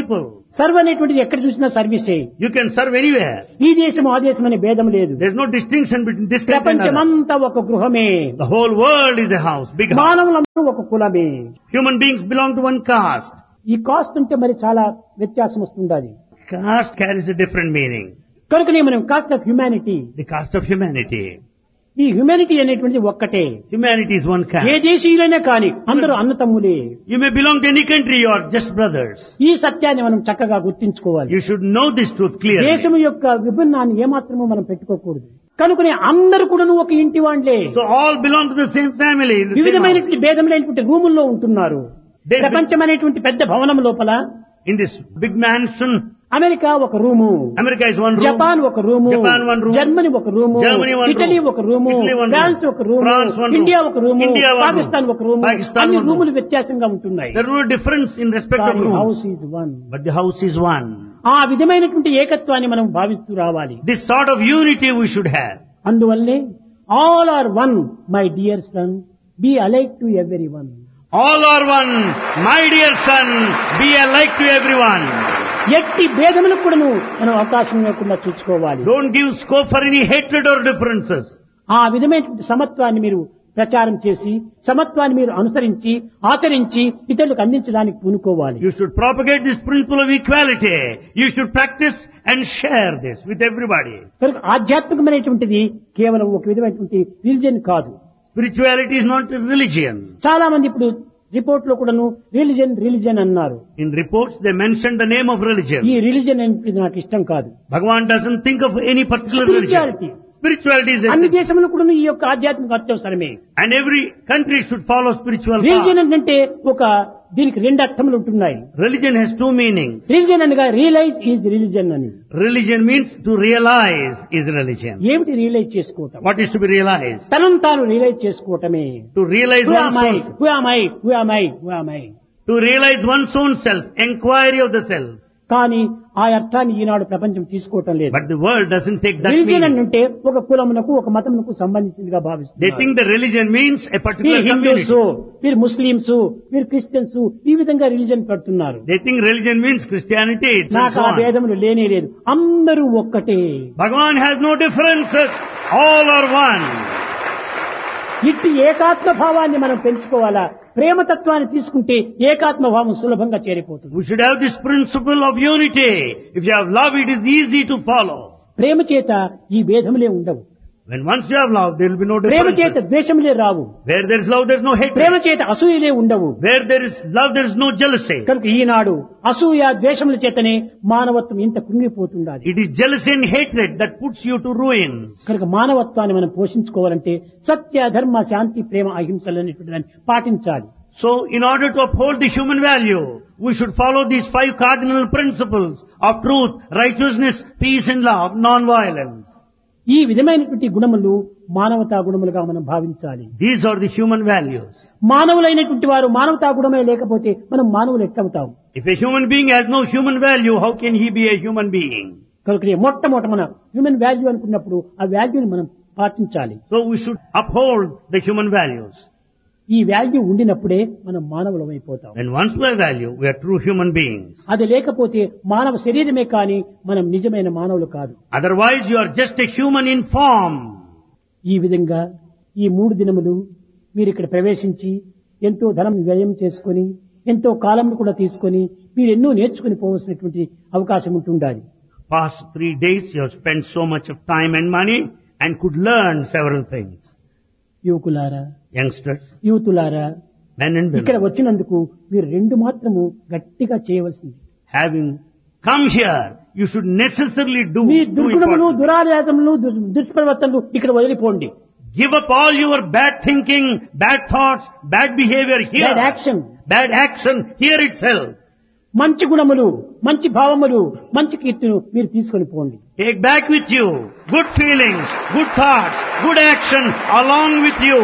Speaker 1: Serve అనేటువంటిది ఎక్కడ చూసినా సర్వీసే.
Speaker 2: You can serve anywhere.
Speaker 1: ఈ దేశం ఆ దేశం అనే భేదం లేదు.
Speaker 2: There's no distinction between this country and another.
Speaker 1: ప్రపంచమంతా ఒక గృహమే.
Speaker 2: The whole world is a house, big house.
Speaker 1: మానవులందరూ ఒక కులమే.
Speaker 2: Human beings belong to one caste.
Speaker 1: ఈ కాస్ట్ ఉంటే మరి చాలా వ్యత్యాసం వస్తుండాలి.
Speaker 2: Caste carries a different meaning.
Speaker 1: కనుకనే మనం cost of humanity,
Speaker 2: The caste of humanity.
Speaker 1: ఈ హ్యుమానిటీ అనేటువంటిది ఒక్కటే.
Speaker 2: Humanity is one
Speaker 1: A
Speaker 2: caste.
Speaker 1: దేశీయులైనా కానీ అందరూ అన్నతమ్ములే.
Speaker 2: You may belong to any country, you are just brothers.
Speaker 1: ఈ సత్యాన్ని మనం చక్కగా గుర్తించుకోవాలి.
Speaker 2: You should know this truth clearly.
Speaker 1: దేశం యొక్క విభిన్నాన్ని ఏమాత్రమూ మనం పెట్టుకోకూడదు. కనుకనే అందరూ కూడాను ఒక ఇంటి వాళ్ళే.
Speaker 2: So all belong to the same family. The same house.
Speaker 1: వివిధమైనటువంటి భేదములైనటువంటి రూముల్లో ఉంటున్నారు.
Speaker 2: They-
Speaker 1: ప్రపంచం అనేటువంటి పెద్ద భవనం లోపల
Speaker 2: In this big mansion,
Speaker 1: America ఒక room,
Speaker 2: America is one room.
Speaker 1: Japan ఒక room,
Speaker 2: Japan one room.
Speaker 1: Germany ఒక room,
Speaker 2: Germany one room.
Speaker 1: Italy ఒక room,
Speaker 2: Italy one room.
Speaker 1: France ఒక room,
Speaker 2: France one room.
Speaker 1: India ఒక room,
Speaker 2: India one room.
Speaker 1: Pakistan ఒక room.
Speaker 2: Pakistan
Speaker 1: అన్ని
Speaker 2: one room.
Speaker 1: రూములు వ్యత్యాసంగా ఉంటున్నాయి.
Speaker 2: There is no difference in respect of
Speaker 1: కానీ house
Speaker 2: rooms.
Speaker 1: Is one.
Speaker 2: But the house is one.
Speaker 1: ఆ విధమైనటువంటి ఏకత్వాన్ని మనం భావిస్తూ రావాలి.
Speaker 2: This sort of unity we should have.
Speaker 1: అందువల్లే all are one my dear son, be alike to every one.
Speaker 2: All are one. My dear son, be alike to everyone.
Speaker 1: ఎట్టి భేదములకు కూడాను మనం అవకాశం లేకుండా చూసుకోవాలి.
Speaker 2: Don't give scope for any hatred or differences.
Speaker 1: ఆ విధమైనటువంటి సమత్వాన్ని మీరు ప్రచారం చేసి, సమత్వాన్ని మీరు అనుసరించి ఆచరించి ఇతరులకు అందించడానికి పూనుకోవాలి.
Speaker 2: You should propagate this principle of equality. You should practice and share this with everybody.
Speaker 1: కనుక ఆధ్యాత్మికమైనటువంటిది కేవలం ఒక విధమైనటువంటి రిలిజన్ కాదు.
Speaker 2: Spirituality is not a religion.
Speaker 1: చాలా మంది ఇప్పుడు రిపోర్ట్ లో కూడాను రిలిజన్ రిలిజన్ అన్నారు.
Speaker 2: In reports they mention the name of religion.
Speaker 1: ఈ రిలిజన్ అనేది నాకు ఇష్టం కాదు.
Speaker 2: Bhagavan doesn't think of any particular religion.
Speaker 1: Spirituality.
Speaker 2: Spirituality is
Speaker 1: అన్ని
Speaker 2: essential.
Speaker 1: దేశంలో కూడా ఈ యొక్క ఆధ్యాత్మిక అత్యవసరమే.
Speaker 2: And every country should follow spiritual
Speaker 1: religion
Speaker 2: path.
Speaker 1: అంటే ఒక దీనికి రెండు అర్థములు ఉంటున్నాయి.
Speaker 2: Religion has two meanings.
Speaker 1: Religion అనగా రియలైజ్ ఈజ్ రిలిజన్ అని.
Speaker 2: Religion means to realize is religion.
Speaker 1: ఏమిటి రియలైజ్ చేసుకోవటం?
Speaker 2: What is to be realized?
Speaker 1: తనను తాను రియలైజ్ చేసుకోవటమే.
Speaker 2: To realize
Speaker 1: Who am I?
Speaker 2: one's self.
Speaker 1: Who am I? Who am I? Who am I?
Speaker 2: To realize one's own self. Inquiry of the self.
Speaker 1: కానీ ఆ అర్థాన్ని ఈనాడు ప్రపంచం తీసుకోవటం లేదు.
Speaker 2: But the world doesn't take that
Speaker 1: religion
Speaker 2: meaning.
Speaker 1: అంటే ఒక కులమునకు ఒక మతమునకు సంబంధించిందిగా
Speaker 2: They
Speaker 1: భావిస్తున్నారు.
Speaker 2: think the religion means a particular
Speaker 1: వీరు హిందూస్,
Speaker 2: community.
Speaker 1: వీరు ముస్లింస్, వీరు క్రిస్టియన్స్, ఈ విధంగా రిలిజన్ పెడుతున్నారు.
Speaker 2: They think religion means Christianity. It's and
Speaker 1: నాకు
Speaker 2: so
Speaker 1: ఆ
Speaker 2: on.
Speaker 1: భేదములు లేనే లేదు. అందరూ ఒక్కటే.
Speaker 2: Bhagavan has no differences. All are one.
Speaker 1: ఇట్టి ఏకాత్మ భావాన్ని మనం పెంచుకోవాలా. ప్రేమతత్వాన్ని తీసుకుంటే ఏకాత్మ భావం సులభంగా చేరిపోతుంది.
Speaker 2: We should have this principle of unity. If you have love, it is easy to follow.
Speaker 1: ప్రేమ చేత ఈ భేదములే ఉండవు.
Speaker 2: When once you have love, there will be no
Speaker 1: ప్రేమ చేత
Speaker 2: differences.
Speaker 1: ద్వేషములే Rao.
Speaker 2: Where there is love, there is no
Speaker 1: Prema
Speaker 2: hatred.
Speaker 1: చేత అసూయలే ఉండవు.
Speaker 2: Where there is love, there is no jealousy.
Speaker 1: కనుక ఈనాడు అసూయ ద్వేషముల చేతనే మానవత్వం ఇంత కృంగిపోతుండాలి.
Speaker 2: It is jealousy and hatred that puts you to ruin.
Speaker 1: కనుక మానవత్వాన్ని మనం పోషించుకోవాలంటే సత్య ధర్మ శాంతి ప్రేమ అహింసలు అనేటువంటి దాన్ని పాటించాలి.
Speaker 2: So, in order to uphold the human value, we should follow these 5 cardinal principles of truth, righteousness, peace and love, non-violence.
Speaker 1: ఈ విధమైనటువంటి గుణములు మానవతా గుణములుగా మనం భావించాలి.
Speaker 2: These are the human values.
Speaker 1: మానవులైనటువంటి వారు మానవతా గుణమే లేకపోతే మనం మానవులు ఎట్లవుతాం?
Speaker 2: If a human being has no human value, how can he be a human being?
Speaker 1: కనుక మొట్టమొదట మన హ్యూమన్ వాల్యూ అనుకున్నప్పుడు ఆ వాల్యూని మనం పాటించాలి.
Speaker 2: So we should uphold the human values.
Speaker 1: ఈ వాల్యూ ఉండినప్పుడే మనం మానవులమైపోతాం.
Speaker 2: When once we have value, we are true human beings.
Speaker 1: అది లేకపోతే మానవ శరీరమే కానీ మనం నిజమైన మానవులు కాదు.
Speaker 2: Otherwise, you are just a human in form.
Speaker 1: ఈ విధంగా ఈ 3 దినములు మీరు ఇక్కడ ప్రవేశించి ఎంతో ధనం వ్యయం చేసుకొని ఎంతో కాలం కూడా తీసుకొని మీరు ఎన్నో నేర్చుకుని పోవలసినటువంటి అవకాశం ఉంటుండాలి.
Speaker 2: Past 3 days, you have spent so much of time and money and could learn several things.
Speaker 1: యువకులారా,
Speaker 2: Youngsters,
Speaker 1: యూతులారా,
Speaker 2: men and
Speaker 1: ఇక్కడ
Speaker 2: women,
Speaker 1: వచ్చినందుకు మీరు 2 మాత్రము గట్టిగా చేయవలసింది.
Speaker 2: having come here, you should necessarily do
Speaker 1: me
Speaker 2: two
Speaker 1: దుర్గుణములు,
Speaker 2: important things.
Speaker 1: దురాచారములు, దుష్ప్రవర్తనలు ఇక్కడ వదిలిపోండి.
Speaker 2: Give up all your bad thinking, bad thoughts, bad behavior here.
Speaker 1: Bad action.
Speaker 2: Bad action here itself.
Speaker 1: మంచి గుణములు, మంచి భావములు, మంచి కీర్తిను మీరు తీసుకొని పోండి.
Speaker 2: Take back with you good feelings, good thoughts, good action along with you.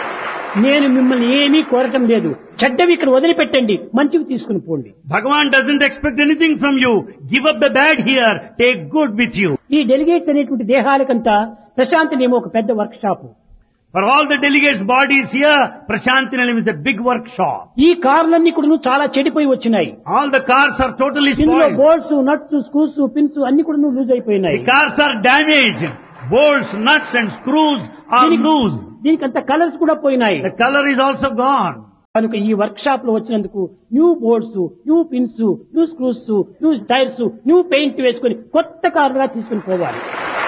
Speaker 1: నేను మిమ్మల్ని ఏమీ కోరటం లేదు. చెడ్డవి ఇక్కడ వదిలిపెట్టండి, మంచివి తీసుకుని పోండి.
Speaker 2: Bhagavan doesn't expect anything from you. Give up the bad here, take good with you.
Speaker 1: ఈ డెలిగేట్స్ అనేటువంటి దేహాలకంతా ప్రశాంతనేమో ఒక పెద్ద work shop.
Speaker 2: For all the delegates' bodies here, Prashanti Nilayam is a big workshop.
Speaker 1: ఈ కార్లన్నీ కూడా చాలా చెడిపోయి వచ్చినాయి.
Speaker 2: All the cars are totally
Speaker 1: ఇందులో
Speaker 2: spoiled.
Speaker 1: Bolts, nuts, screws, pins అన్ని కూడా లూజ్ అయిపోయినాయి.
Speaker 2: The cars are damaged. Bolts, nuts and screws are loose.
Speaker 1: దీనికి అంత కలర్స్ కూడా పోయినాయి.
Speaker 2: The color is also gone.
Speaker 1: కనుక ఈ వర్క్ షాప్ లో వచ్చినందుకు new boards, new pins, new screws, new tyres, new paint వేసుకొని కొత్త కారుగా తీసుకుని పోవాలి.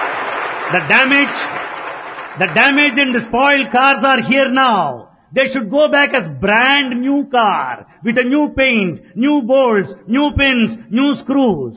Speaker 2: The damaged and the spoiled cars are here now. They should go back as brand new car with a new paint, new bolts, new pins, new screws.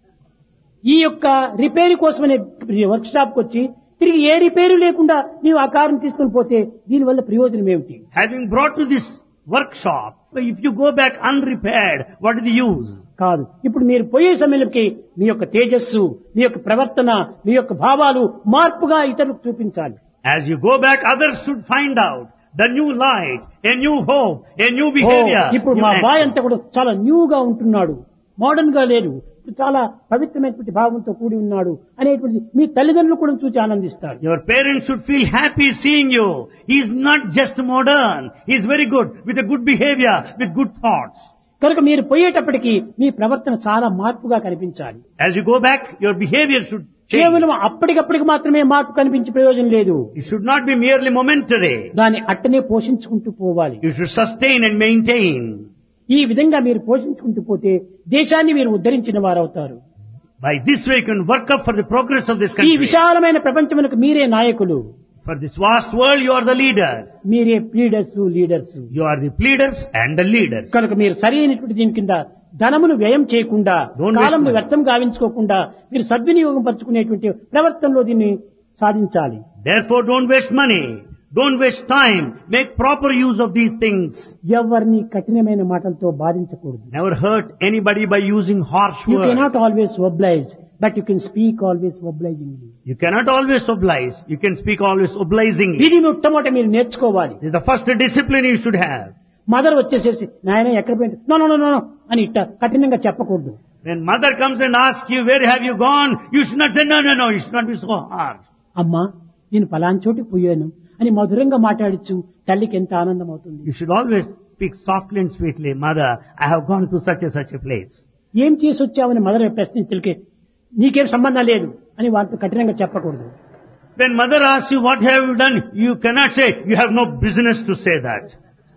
Speaker 1: ఈ యొక్క repair కోసమనే work shop కు వచ్చి తిరిగి ఏ repair లేకుండా నీవు ఆ కారుని తీసుకుని పోతే దీనివల్ల ప్రయోజనం ఏమిటి?
Speaker 2: Having brought to this workshop, if you go back unrepaired, what is the use?
Speaker 1: కాదు. ఇప్పుడు మీరు పోయే సమయంలోకి మీ యొక్క తేజస్సు, మీ యొక్క ప్రవర్తన, మీ యొక్క భావాలు మార్పుగా ఇతరులకు చూపించాలి.
Speaker 2: As you go back, others should find out the new light, a new hope, a new behavior.
Speaker 1: ఇప్పుడు మా బాయ్ అంతా కూడా చాలా న్యూగా ఉంటున్నాడు, మోడర్న్ గా లేడు, చాలా పవిత్రమైనటువంటి భావంతో కూడి ఉన్నాడు అనేటువంటి మీ తల్లిదండ్రులు కూడా చూసి ఆనందిస్తారు.
Speaker 2: Your parents should feel happy seeing you. He is not just modern. He is very good, with a good behavior, with good thoughts.
Speaker 1: కనుక మీరు పోయేటప్పటికి మీ ప్రవర్తన చాలా మార్పుగా కనిపించాలి.
Speaker 2: As you go back, your behavior should change.
Speaker 1: కేవలం అప్పటికప్పటికి మాత్రమే మార్పు కనిపించే ప్రయోజనం లేదు.
Speaker 2: It should not be merely momentary.
Speaker 1: దాన్ని అట్టనే పోషించుకుంటూ పోవాలి.
Speaker 2: You should sustain and maintain.
Speaker 1: ఈ విధంగా మీరు పోషించుకుంటూ పోతే దేశాన్ని మీరు ఉద్ధరించిన వారవుతారు.
Speaker 2: By this way you can work up for the progress of this
Speaker 1: ఈ
Speaker 2: country.
Speaker 1: విశాలమైన ప్రపంచమునకు మీరే నాయకులు.
Speaker 2: For this vast world you are the leaders.
Speaker 1: మీరే pleaders, leaders.
Speaker 2: You are the pleaders and the leaders.
Speaker 1: కనుక మీరు సరైనటువంటి దీని కింద ధనమును వ్యయం చేయకుండా,
Speaker 2: Don't waste
Speaker 1: కాలంను
Speaker 2: money.
Speaker 1: వ్యర్థం గావించుకోకుండా మీరు సద్వినియోగం పరుచుకునేటువంటి ప్రవర్తనలో దీన్ని సాధించాలి.
Speaker 2: Therefore don't waste money. Don't waste time. Make proper use of these things.
Speaker 1: ఎవరిని కఠినమైన మాటలతో బాధించకూడదు.
Speaker 2: Never hurt anybody by using harsh
Speaker 1: You
Speaker 2: words.
Speaker 1: cannot always oblige, but you can speak always obligingly.
Speaker 2: You cannot always oblige. You can speak always obligingly.
Speaker 1: ఇది మొట్టమొదట మీరు నేర్చుకోవాలి.
Speaker 2: This is the first discipline you should have.
Speaker 1: Mother వచ్చేసేసి నాయన ఎక్కడ పోయింది, no no no అని ఇట్ట కఠినంగా చెప్పకూడదు.
Speaker 2: When mother comes and asks you, where have you gone? You should not say, no. You should not be so harsh.
Speaker 1: అమ్మా నేను పలానా చోటికి పోయాను అని మధురంగా మాట్లాడచ్చు. తల్లికి ఎంత ఆనందం అవుతుంది.
Speaker 2: You should always speak softly and sweetly. Mother, I have gone to such a place.
Speaker 1: ఏం చేసి వచ్చావని మదర్ ప్రశ్నించలికే నీకేం సంబంధం లేదు అని వాళ్ళతో కఠినంగా చెప్పకూడదు.
Speaker 2: When mother asks you, what have you done? You cannot say, you have no business to say that.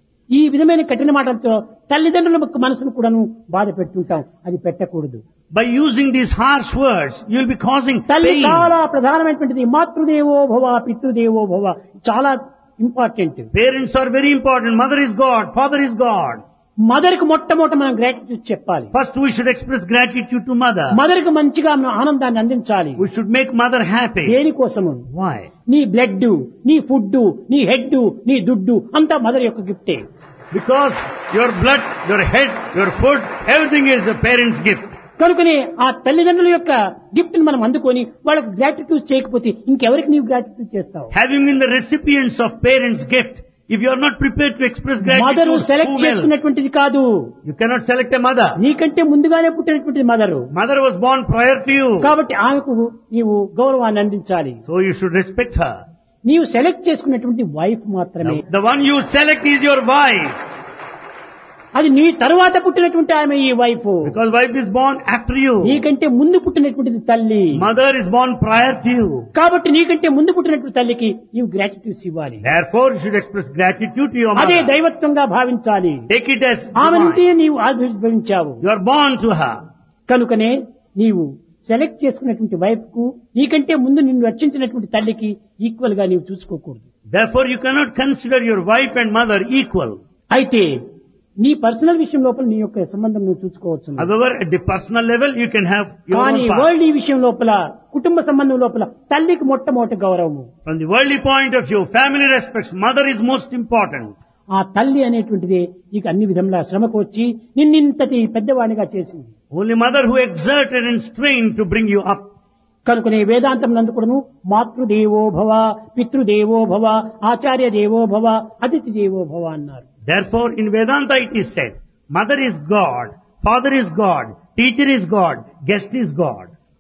Speaker 1: ఈ విధమైన కఠిన మాటలతో తల్లిదండ్రుల మనసును కూడాను బాధ పెడుతుంటాం. అది పెట్టకూడదు.
Speaker 2: By using these harsh words, you will be causing
Speaker 1: తల్లి
Speaker 2: pain.
Speaker 1: చాలా ప్రధానమైనటువంటిది. మాతృదేవో భవ, పితృదేవో భవ చాలా important.
Speaker 2: Parents are very important. Mother is God. Father is God.
Speaker 1: Mother కు మొట్టమొదట మనం గ్రాటిట్యూడ్ చెప్పాలి.
Speaker 2: First we should express gratitude to mother.
Speaker 1: Mother కు మంచిగా మనం ఆనందాన్ని అందించాలి.
Speaker 2: We should make mother happy.
Speaker 1: దేనికోసము?
Speaker 2: Why?
Speaker 1: నీ బ్లడ్, నీ ఫుడ్, నీ హెడ్, నీ దుడ్డు అంతా మదర్ యొక్క గిఫ్టే.
Speaker 2: Because your blood, your head, your food, everything is the parent's gift.
Speaker 1: కనుకనే ఆ తల్లిదండ్రుల యొక్క గిఫ్ట్ ని మనం అందుకొని వాళ్ళకి గ్రాటిట్యూడ్ చేయకపోతే ఇంకెవరికి నీవు గ్రాటిట్యూడ్ చేస్తావు?
Speaker 2: Having been the recipients of parents' gift, if you are not prepared to express
Speaker 1: mother
Speaker 2: gratitude,
Speaker 1: select
Speaker 2: whom else?
Speaker 1: చేసుకున్నటువంటిది కాదు.
Speaker 2: You cannot select a mother.
Speaker 1: నీకంటే ముందుగానే పుట్టినటువంటి mother.
Speaker 2: Mother was born prior to you.
Speaker 1: కాబట్టి ఆమెకు నీవు గౌరవాన్ని అందించాలి.
Speaker 2: So you should respect her.
Speaker 1: నీవు సెలెక్ట్ చేసుకున్నటువంటి వైఫ్ మాత్రమే.
Speaker 2: The one you select is your wife.
Speaker 1: అది నీ తరువాత పుట్టినటువంటి ఆమె ఈ wife.
Speaker 2: Because wife is born after you.
Speaker 1: నీకంటే ముందు పుట్టినటువంటిది తల్లి.
Speaker 2: Mother is born prior to you.
Speaker 1: కాబట్టి నీకంటే ముందు పుట్టినటువంటి తల్లికి నీవు గ్రాటిట్యూడ్ ఇవ్వాలి.
Speaker 2: Therefore you should express gratitude to your
Speaker 1: అదే
Speaker 2: mother.
Speaker 1: దైవత్వంగా భావించాలి.
Speaker 2: Take it as
Speaker 1: ఆమె నుండి
Speaker 2: divine.
Speaker 1: నీవు ఆవిర్భవించావు.
Speaker 2: You are born to her.
Speaker 1: కనుకనే నీవు సెలెక్ట్ చేసుకున్నటువంటి వైఫ్ కు నీకంటే ముందు నిన్ను రక్షించినటువంటి తల్లికి ఈక్వల్ గా నీవు చూసుకోకూడదు.
Speaker 2: Therefore you cannot consider your wife and mother equal.
Speaker 1: అయితే నీ పర్సనల్ విషయం లోపల నీ యొక్క సంబంధం నువ్వు చూసుకోవచ్చు.
Speaker 2: However, at the personal level you can have your
Speaker 1: కానీ
Speaker 2: own path.
Speaker 1: వరల్డ్ ఈ విషయం లోపల కుటుంబ సంబంధం లోపల తల్లికి మొట్టమొదటి గౌరవము.
Speaker 2: From the worldly point of view, family respects, mother is most important.
Speaker 1: ఆ తల్లి అనేటువంటిది నీకు అన్ని విధంగా శ్రమకు వచ్చి నిన్నింతటి పెద్దవాడిగా చేసింది.
Speaker 2: Only mother who exerted and strained to bring you up.
Speaker 1: కనుకనే వేదాంతం నందు కూడాను మాతృదేవో భవ, పితృదేవో భవ, ఆచార్య దేవో భవ, అతిథి దేవో భవ అన్నారు.
Speaker 2: Therefore, in Vedanta it is said, mother is God, father is God, teacher is God, guest is God.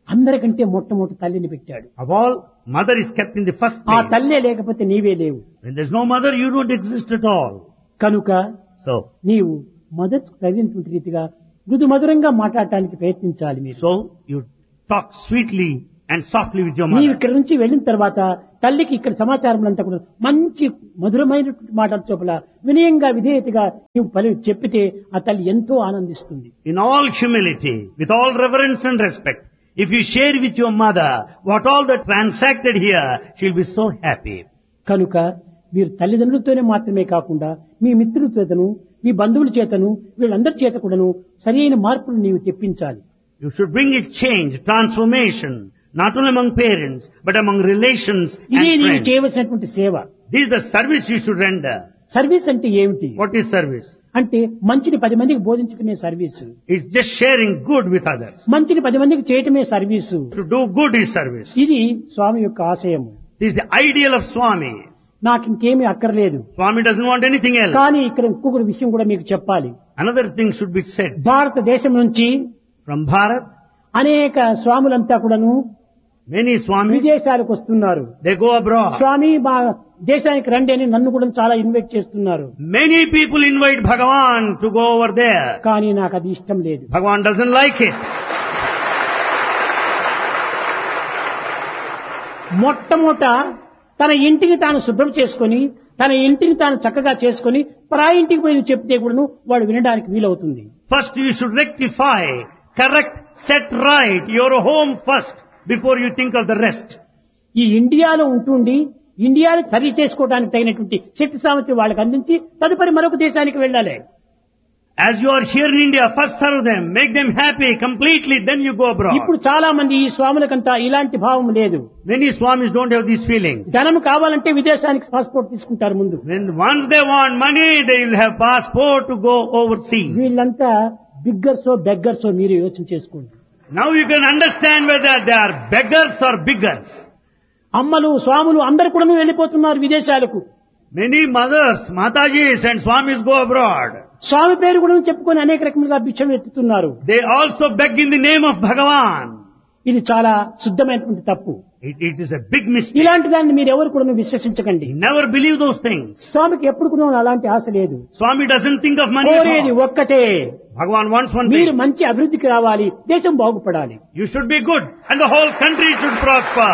Speaker 1: అందరికంటే మొట్టమొదటి తల్లిని పెట్టాడు.
Speaker 2: Of all, mother is kept in the first
Speaker 1: ఆ
Speaker 2: place.
Speaker 1: తల్లే లేకపోతే నీవే లేవు.
Speaker 2: When there's no mother, you don't exist at all.
Speaker 1: కనుక
Speaker 2: So,
Speaker 1: నీవు మొదటి చదివినటువంటి రీతిగా మృదు మధురంగా మాట్లాడటానికి ప్రయత్నించాలి మీరు.
Speaker 2: so you talk sweetly and softly with your
Speaker 1: నీవు
Speaker 2: mother.
Speaker 1: ఇక్కడ నుంచి వెళ్ళిన తర్వాత తల్లికి ఇక్కడ సమాచారం అంతా కూడా మంచి మధురమైనటువంటి మాటల చొప్పుల వినయంగా విధేయతగా నీవు చెప్పితే ఆ తల్లి ఎంతో ఆనందిస్తుంది.
Speaker 2: In all humility, with all reverence and respect, if you share with your mother what all that transacted here, she'll be so happy.
Speaker 1: కనుక మీరు తల్లిదండ్రులతోనే మాత్రమే కాకుండా మీ మిత్రుల చేతను మీ బంధువుల చేతను వీళ్ళందరి చేత కూడాను సరైన మార్పులు నీవు తెప్పించాలి.
Speaker 2: You should bring it change, transformation, not only among parents, but among relations
Speaker 1: ఇదే
Speaker 2: and
Speaker 1: నీవు
Speaker 2: friends.
Speaker 1: చేయవలసినటువంటి సేవ.
Speaker 2: This is the service you should render.
Speaker 1: Service అంటే ఏమిటి
Speaker 2: What is service?
Speaker 1: అంటే మంచిని 10 మందికి బోధించుకునే service.
Speaker 2: It's just sharing good with others.
Speaker 1: మంచిని 10 మందికి చేయటమే service.
Speaker 2: To do good is service.
Speaker 1: ఇది స్వామి యొక్క ఆశయము.
Speaker 2: This is the ideal of Swami.
Speaker 1: నాకు ఇంకేమీ అక్కర్లేదు.
Speaker 2: Swami doesn't want anything else.
Speaker 1: కానీ ఇక్కడ ఇంకొక విషయం కూడా మీకు చెప్పాలి.
Speaker 2: Another thing should be said.
Speaker 1: భారతదేశం నుంచి
Speaker 2: From Bharat,
Speaker 1: అనేక స్వాములంతా కూడాను
Speaker 2: many Swamis,
Speaker 1: విదేశాలకు వస్తున్నారు.
Speaker 2: they go abroad.
Speaker 1: స్వామి మా దేశానికి రండి అని నన్ను కూడా చాలా ఇన్వైట్ చేస్తున్నారు.
Speaker 2: Many people invite Bhagavan to go over there.
Speaker 1: కానీ నాకు అది ఇష్టం లేదు.
Speaker 2: Bhagavan doesn't like it.
Speaker 1: మొట్టమొదట తన ఇంటిని తాను శుభ్రం చేసుకొని తన ఇంటిని తాను చక్కగా చేసుకొని పరాయి ఇంటికి పోయి చెప్తే కూడాను వాడు వినడానికి వీలవుతుంది.
Speaker 2: First you should rectify, correct, set right your home first before you think of the rest.
Speaker 1: ఈ ఇండియాలో ఉంటుండి ఇండియాని సరి చేసుకోవడానికి తగినటువంటి శక్తి సామర్థ్యం వాళ్ళకి అందించి తదుపరి మరొక దేశానికి వెళ్ళాలి.
Speaker 2: As you are here in India, first serve them, make them happy completely, then you go abroad.
Speaker 1: ఇప్పుడు చాలా మంది ఈ స్వాములకంతా ఇలాంటి భావం లేదు.
Speaker 2: Many Swamis don't have these feelings.
Speaker 1: ధనం కావాలంటే విదేశానికి పాస్పోర్ట్ తీసుకుంటారు ముందు.
Speaker 2: When once they want money, they will have passport to go overseas.
Speaker 1: వీళ్ళంతా బిగ్గర్సో బెగ్గర్సో మీరు యోచన చేసుకోండి.
Speaker 2: Now you can understand whether they are beggars or biggers.
Speaker 1: అమ్మలు స్వాములు అందరు కూడా వెళ్ళిపోతున్నారు విదేశాలకు.
Speaker 2: Many mothers, Matajis and Swamis go abroad.
Speaker 1: స్వామి పేరు కూడా చెప్పుకొని అనేక రకములుగా భిక్షం ఎత్తుతున్నారు.
Speaker 2: They also beg in the name of Bhagavan.
Speaker 1: ఇది చాలా శుద్ధమైనటువంటి తప్పు.
Speaker 2: It is a big mistake.
Speaker 1: ఇలాంటి దాన్ని మీరు ఎవరు కూడా విశ్వసించకండి.
Speaker 2: Never believe those things.
Speaker 1: స్వామికి ఎప్పుడు కూడా అలాంటి ఆశ లేదు.
Speaker 2: Swami doesn't think of money at
Speaker 1: కోరేది
Speaker 2: all.
Speaker 1: ఒక్కటే,
Speaker 2: Bhagavan wants one
Speaker 1: మీరు
Speaker 2: thing.
Speaker 1: మంచి అభివృద్ధికి రావాలి, దేశం బాగుపడాలి.
Speaker 2: You should be good and the whole country should prosper.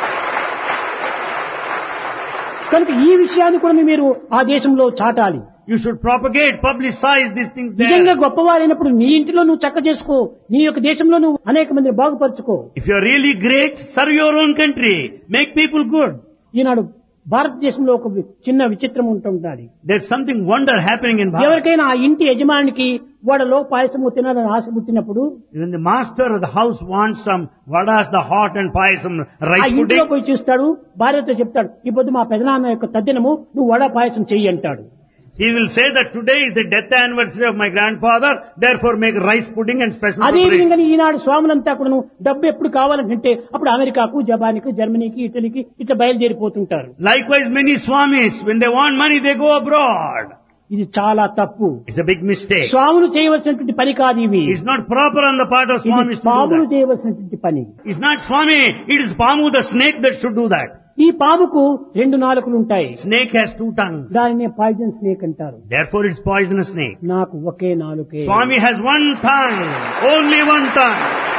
Speaker 1: కనుక ఈ విషయాన్ని కూడా మీరు ఆ దేశంలో చాటాలి.
Speaker 2: You should propagate, publicize these things
Speaker 1: నిజంగా
Speaker 2: there.
Speaker 1: గొప్పవారైనప్పుడు నీ ఇంటిలో నువ్వు చక్క చేసుకో, నీ యొక్క దేశంలో నువ్వు అనేక మందిని బాగుపరచుకో.
Speaker 2: If you are really great, serve your own country. Make people good.
Speaker 1: ఈనాడు భారతదేశంలో ఒక చిన్న విచిత్రం ఉంటున్నది.
Speaker 2: There's something wonder happening in Bharat.
Speaker 1: ఎవరికైనా ఆ ఇంటి యజమానికి వడలో పాయసము తినాలని ఆశ పుట్టినప్పుడు
Speaker 2: When the master of the house wants some vadas, the hot and payasam,
Speaker 1: ఆ
Speaker 2: rice
Speaker 1: ఇంట్లో
Speaker 2: pudding,
Speaker 1: పోయి చూస్తాడు, భార్యతో చెప్తాడు, ఈ పొద్దు మా పెదనాన్న యొక్క తద్దినము, నువ్వు వడ పాయసం చెయ్యి అంటాడు.
Speaker 2: he will say that today is the death anniversary of my grandfather, therefore make rice pudding and special
Speaker 1: అదే
Speaker 2: preparation.
Speaker 1: విధంగా ఈనాడు స్వాములంతా కూడా డబ్బు ఎప్పుడు కావాలంటే అప్పుడు అమెరికాకు, జపాన్కు, జర్మనీకి, ఇటలీకి ఇట్లా బయలుదేరిపోతుంటారు.
Speaker 2: Likewise, many Swamis, when they want money, they go abroad.
Speaker 1: ఇది చాలా తప్పు.
Speaker 2: It's a big mistake.
Speaker 1: స్వాములు చేయవలసినటువంటి పని కాదు ఇవి.
Speaker 2: It's not proper on the part of
Speaker 1: ఇది
Speaker 2: Swamis to do
Speaker 1: పాములు
Speaker 2: that.
Speaker 1: చేయవలసినటువంటి పని.
Speaker 2: It's not Swami, it is Pamu the snake that should do that.
Speaker 1: ఈ పాముకు 2 నాలుకలు ఉంటాయి.
Speaker 2: Snake has 2 tongues.
Speaker 1: దానినే పాయిజన్ స్నేక్ అంటారు.
Speaker 2: Therefore it's poisonous snake.
Speaker 1: నాకు ఒకే నాలుకే.
Speaker 2: Swami has 1 tongue, only 1 tongue.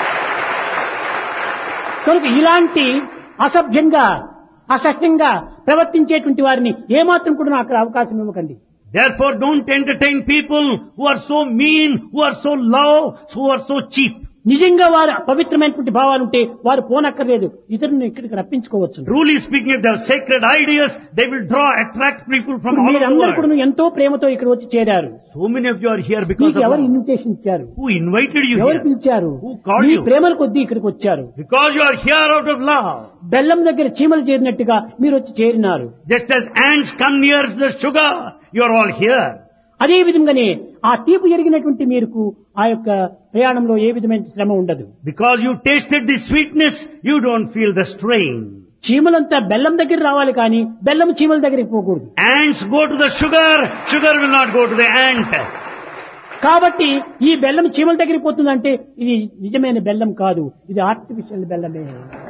Speaker 1: కనుక ఇలాంటి అసభ్యంగా అసహ్యంగా ప్రవర్తించేటువంటి వారిని ఏమాత్రం కూడా నాకు అవకాశం ఇవ్వకండి.
Speaker 2: Therefore don't entertain people who are so mean, who are so low, who are so cheap.
Speaker 1: నిజంగా వారు పవిత్రమైనటువంటి భావాలుంటే వారు పోనక్కర్లేదు, ఇతరులను ఇక్కడికి రప్పించుకోవచ్చు.
Speaker 2: Truly speaking, if they have sacred ideas, they will attract people from all over the
Speaker 1: మీరందరూ
Speaker 2: world.
Speaker 1: కూడా ఎంతో ప్రేమతో ఇక్కడ వచ్చి చేరారు.
Speaker 2: So many of you are here because
Speaker 1: మీకు
Speaker 2: of
Speaker 1: ఎవరు
Speaker 2: love.
Speaker 1: ఇన్విటేషన్ ఇచ్చారు?
Speaker 2: Who invited you
Speaker 1: ఎవరు
Speaker 2: here?
Speaker 1: పిలిచారు?
Speaker 2: Who called
Speaker 1: me
Speaker 2: you?
Speaker 1: ప్రేమల కొద్దీ ఇక్కడికి వచ్చారు.
Speaker 2: Because you are here out of love.
Speaker 1: బెల్లం దగ్గర చీమలు చేరినట్టుగా మీరు వచ్చి చేరినారు.
Speaker 2: Just as ants come near the sugar, you are all here.
Speaker 1: అదే విధంగానే ఆ తీపి ఎరిగినటువంటి మీకు ఆ యొక్క ప్రయాణంలో ఏ విధమైన శ్రమ ఉండదు.
Speaker 2: Because you tasted the sweetness, you don't feel the strain.
Speaker 1: చీమలంతా బెల్లం దగ్గర రావాలి కానీ బెల్లం చీమల దగ్గరికి పోకూడదు.
Speaker 2: Ants go to the sugar, sugar will not go to the ant.
Speaker 1: కాబట్టి ఈ బెల్లం చీమల దగ్గరికి పోతుందంటే ఇది నిజమైన బెల్లం కాదు, ఇది ఆర్టిఫిషియల్ బెల్లమే.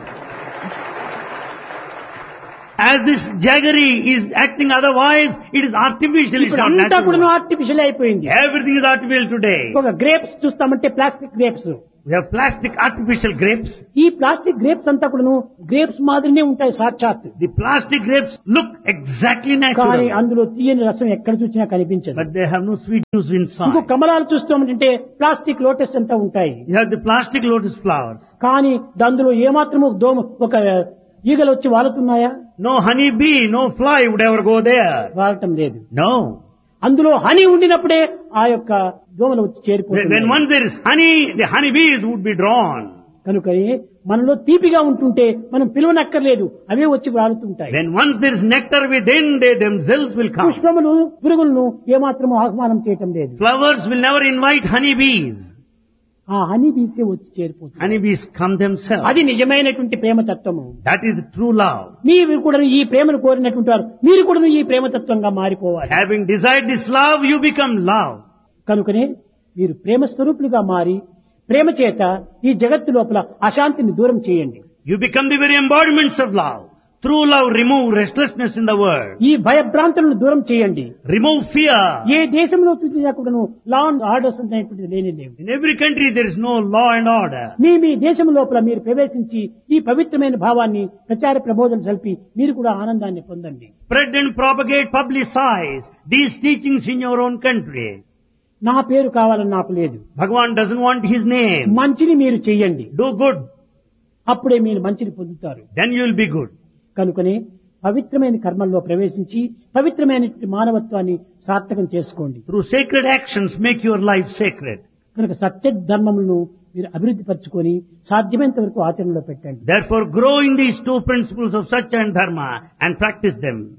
Speaker 2: As this jaggery is acting otherwise, it is artificial, it's
Speaker 1: ఇప్పుడు
Speaker 2: not
Speaker 1: అంతా కూడా
Speaker 2: natural.
Speaker 1: ఆర్టిఫిషియల్ అయిపోయింది.
Speaker 2: Everything is artificial today.
Speaker 1: ఒక grapes చూస్తామంటే plastic grapes.
Speaker 2: We have plastic artificial grapes.
Speaker 1: ఈ ప్లాస్టిక్ గ్రేప్స్ అంతా కూడాను గ్రేప్స్ మాదిరినే ఉంటాయి సాక్షాత్.
Speaker 2: The plastic grapes look exactly
Speaker 1: కానీ
Speaker 2: natural,
Speaker 1: అందులో తీయని రసం ఎక్కడ చూసినా కనిపించదు.
Speaker 2: but they have no sweet juice
Speaker 1: ఇంకో
Speaker 2: inside.
Speaker 1: కమలాలు చూస్తామంటే ప్లాస్టిక్ లోటస్ అంతా ఉంటాయి.
Speaker 2: You have the plastic lotus flowers.
Speaker 1: కానీ అందులో ఏమాత్రము ఒక ఈగలు వచ్చి వాలుతున్నాయా?
Speaker 2: No honey bee, no fly would ever go there.
Speaker 1: వాలటం లేదు.
Speaker 2: No.
Speaker 1: అందులో హనీ ఉండినప్పుడే ఆ యొక్క దోమలు వచ్చి
Speaker 2: When
Speaker 1: చేరిపోతాయి.
Speaker 2: once there is honey, the honey bees would be drawn.
Speaker 1: కనుక మనలో తీపిగా ఉంటుంటే మనం పిలువనక్కర్లేదు, అవే వచ్చి వాలుతుంటాయి.
Speaker 2: When once there is nectar within, they themselves will come.
Speaker 1: పుష్పములు పురుగులను ఏమాత్రము ఆహ్వానం చేయటం లేదు.
Speaker 2: Flowers will never invite honey bees.
Speaker 1: ఆ హనీ బీసే వచ్చి చేరిపోతుంది.
Speaker 2: Honey bees come themselves.
Speaker 1: అది నిజమైనటువంటి ప్రేమ తత్వము.
Speaker 2: That is true love.
Speaker 1: మీరు కూడా ఈ ప్రేమను కోరినటువంటి వారు మీరు కూడా ఈ ప్రేమతత్వంగా మారిపోవాలి.
Speaker 2: Having desired this love, you become love.
Speaker 1: కనుకనే మీరు ప్రేమ స్వరూపులుగా మారి ప్రేమ చేత ఈ జగత్తు లోపల అశాంతిని దూరం చేయండి.
Speaker 2: You become the very embodiments of love. Through love, remove restlessness in the world.
Speaker 1: ఈ భయభ్రాంతులను దూరం చేయండి.
Speaker 2: Remove fear.
Speaker 1: ఏ దేశంలో చూసినా కూడాను లా అండ్ ఆర్డర్స్ అనేటువంటిది లేని లేవు.
Speaker 2: In every country, there is no law and order.
Speaker 1: మీ దేశం లోపల మీరు ప్రవేశించి ఈ పవిత్రమైన భావాన్ని ప్రచార ప్రబోధన సల్పి మీరు కూడా ఆనందాన్ని పొందండి.
Speaker 2: Spread and propagate, publicize these teachings in your own country.
Speaker 1: నా పేరు కావాలని నాకు లేదు.
Speaker 2: Bhagavan doesn't want his name.
Speaker 1: మంచిని మీరు చెయ్యండి,
Speaker 2: Do good,
Speaker 1: అప్పుడే మీరు మంచిని పొందుతారు.
Speaker 2: then you will be good.
Speaker 1: కనుకనే పవిత్రమైన కర్మల్లో ప్రవేశించి పవిత్రమైన మానవత్వాన్ని సార్థకం చేసుకోండి.
Speaker 2: Through sacred actions, make your life sacred.
Speaker 1: కనుక సత్య ధర్మములను మీరు అభివృద్ధి పరచుకొని సాధ్యమైనంత వరకు ఆచరణలో పెట్టండి.
Speaker 2: Therefore, grow in these two principles of Satya and Dharma and practice them.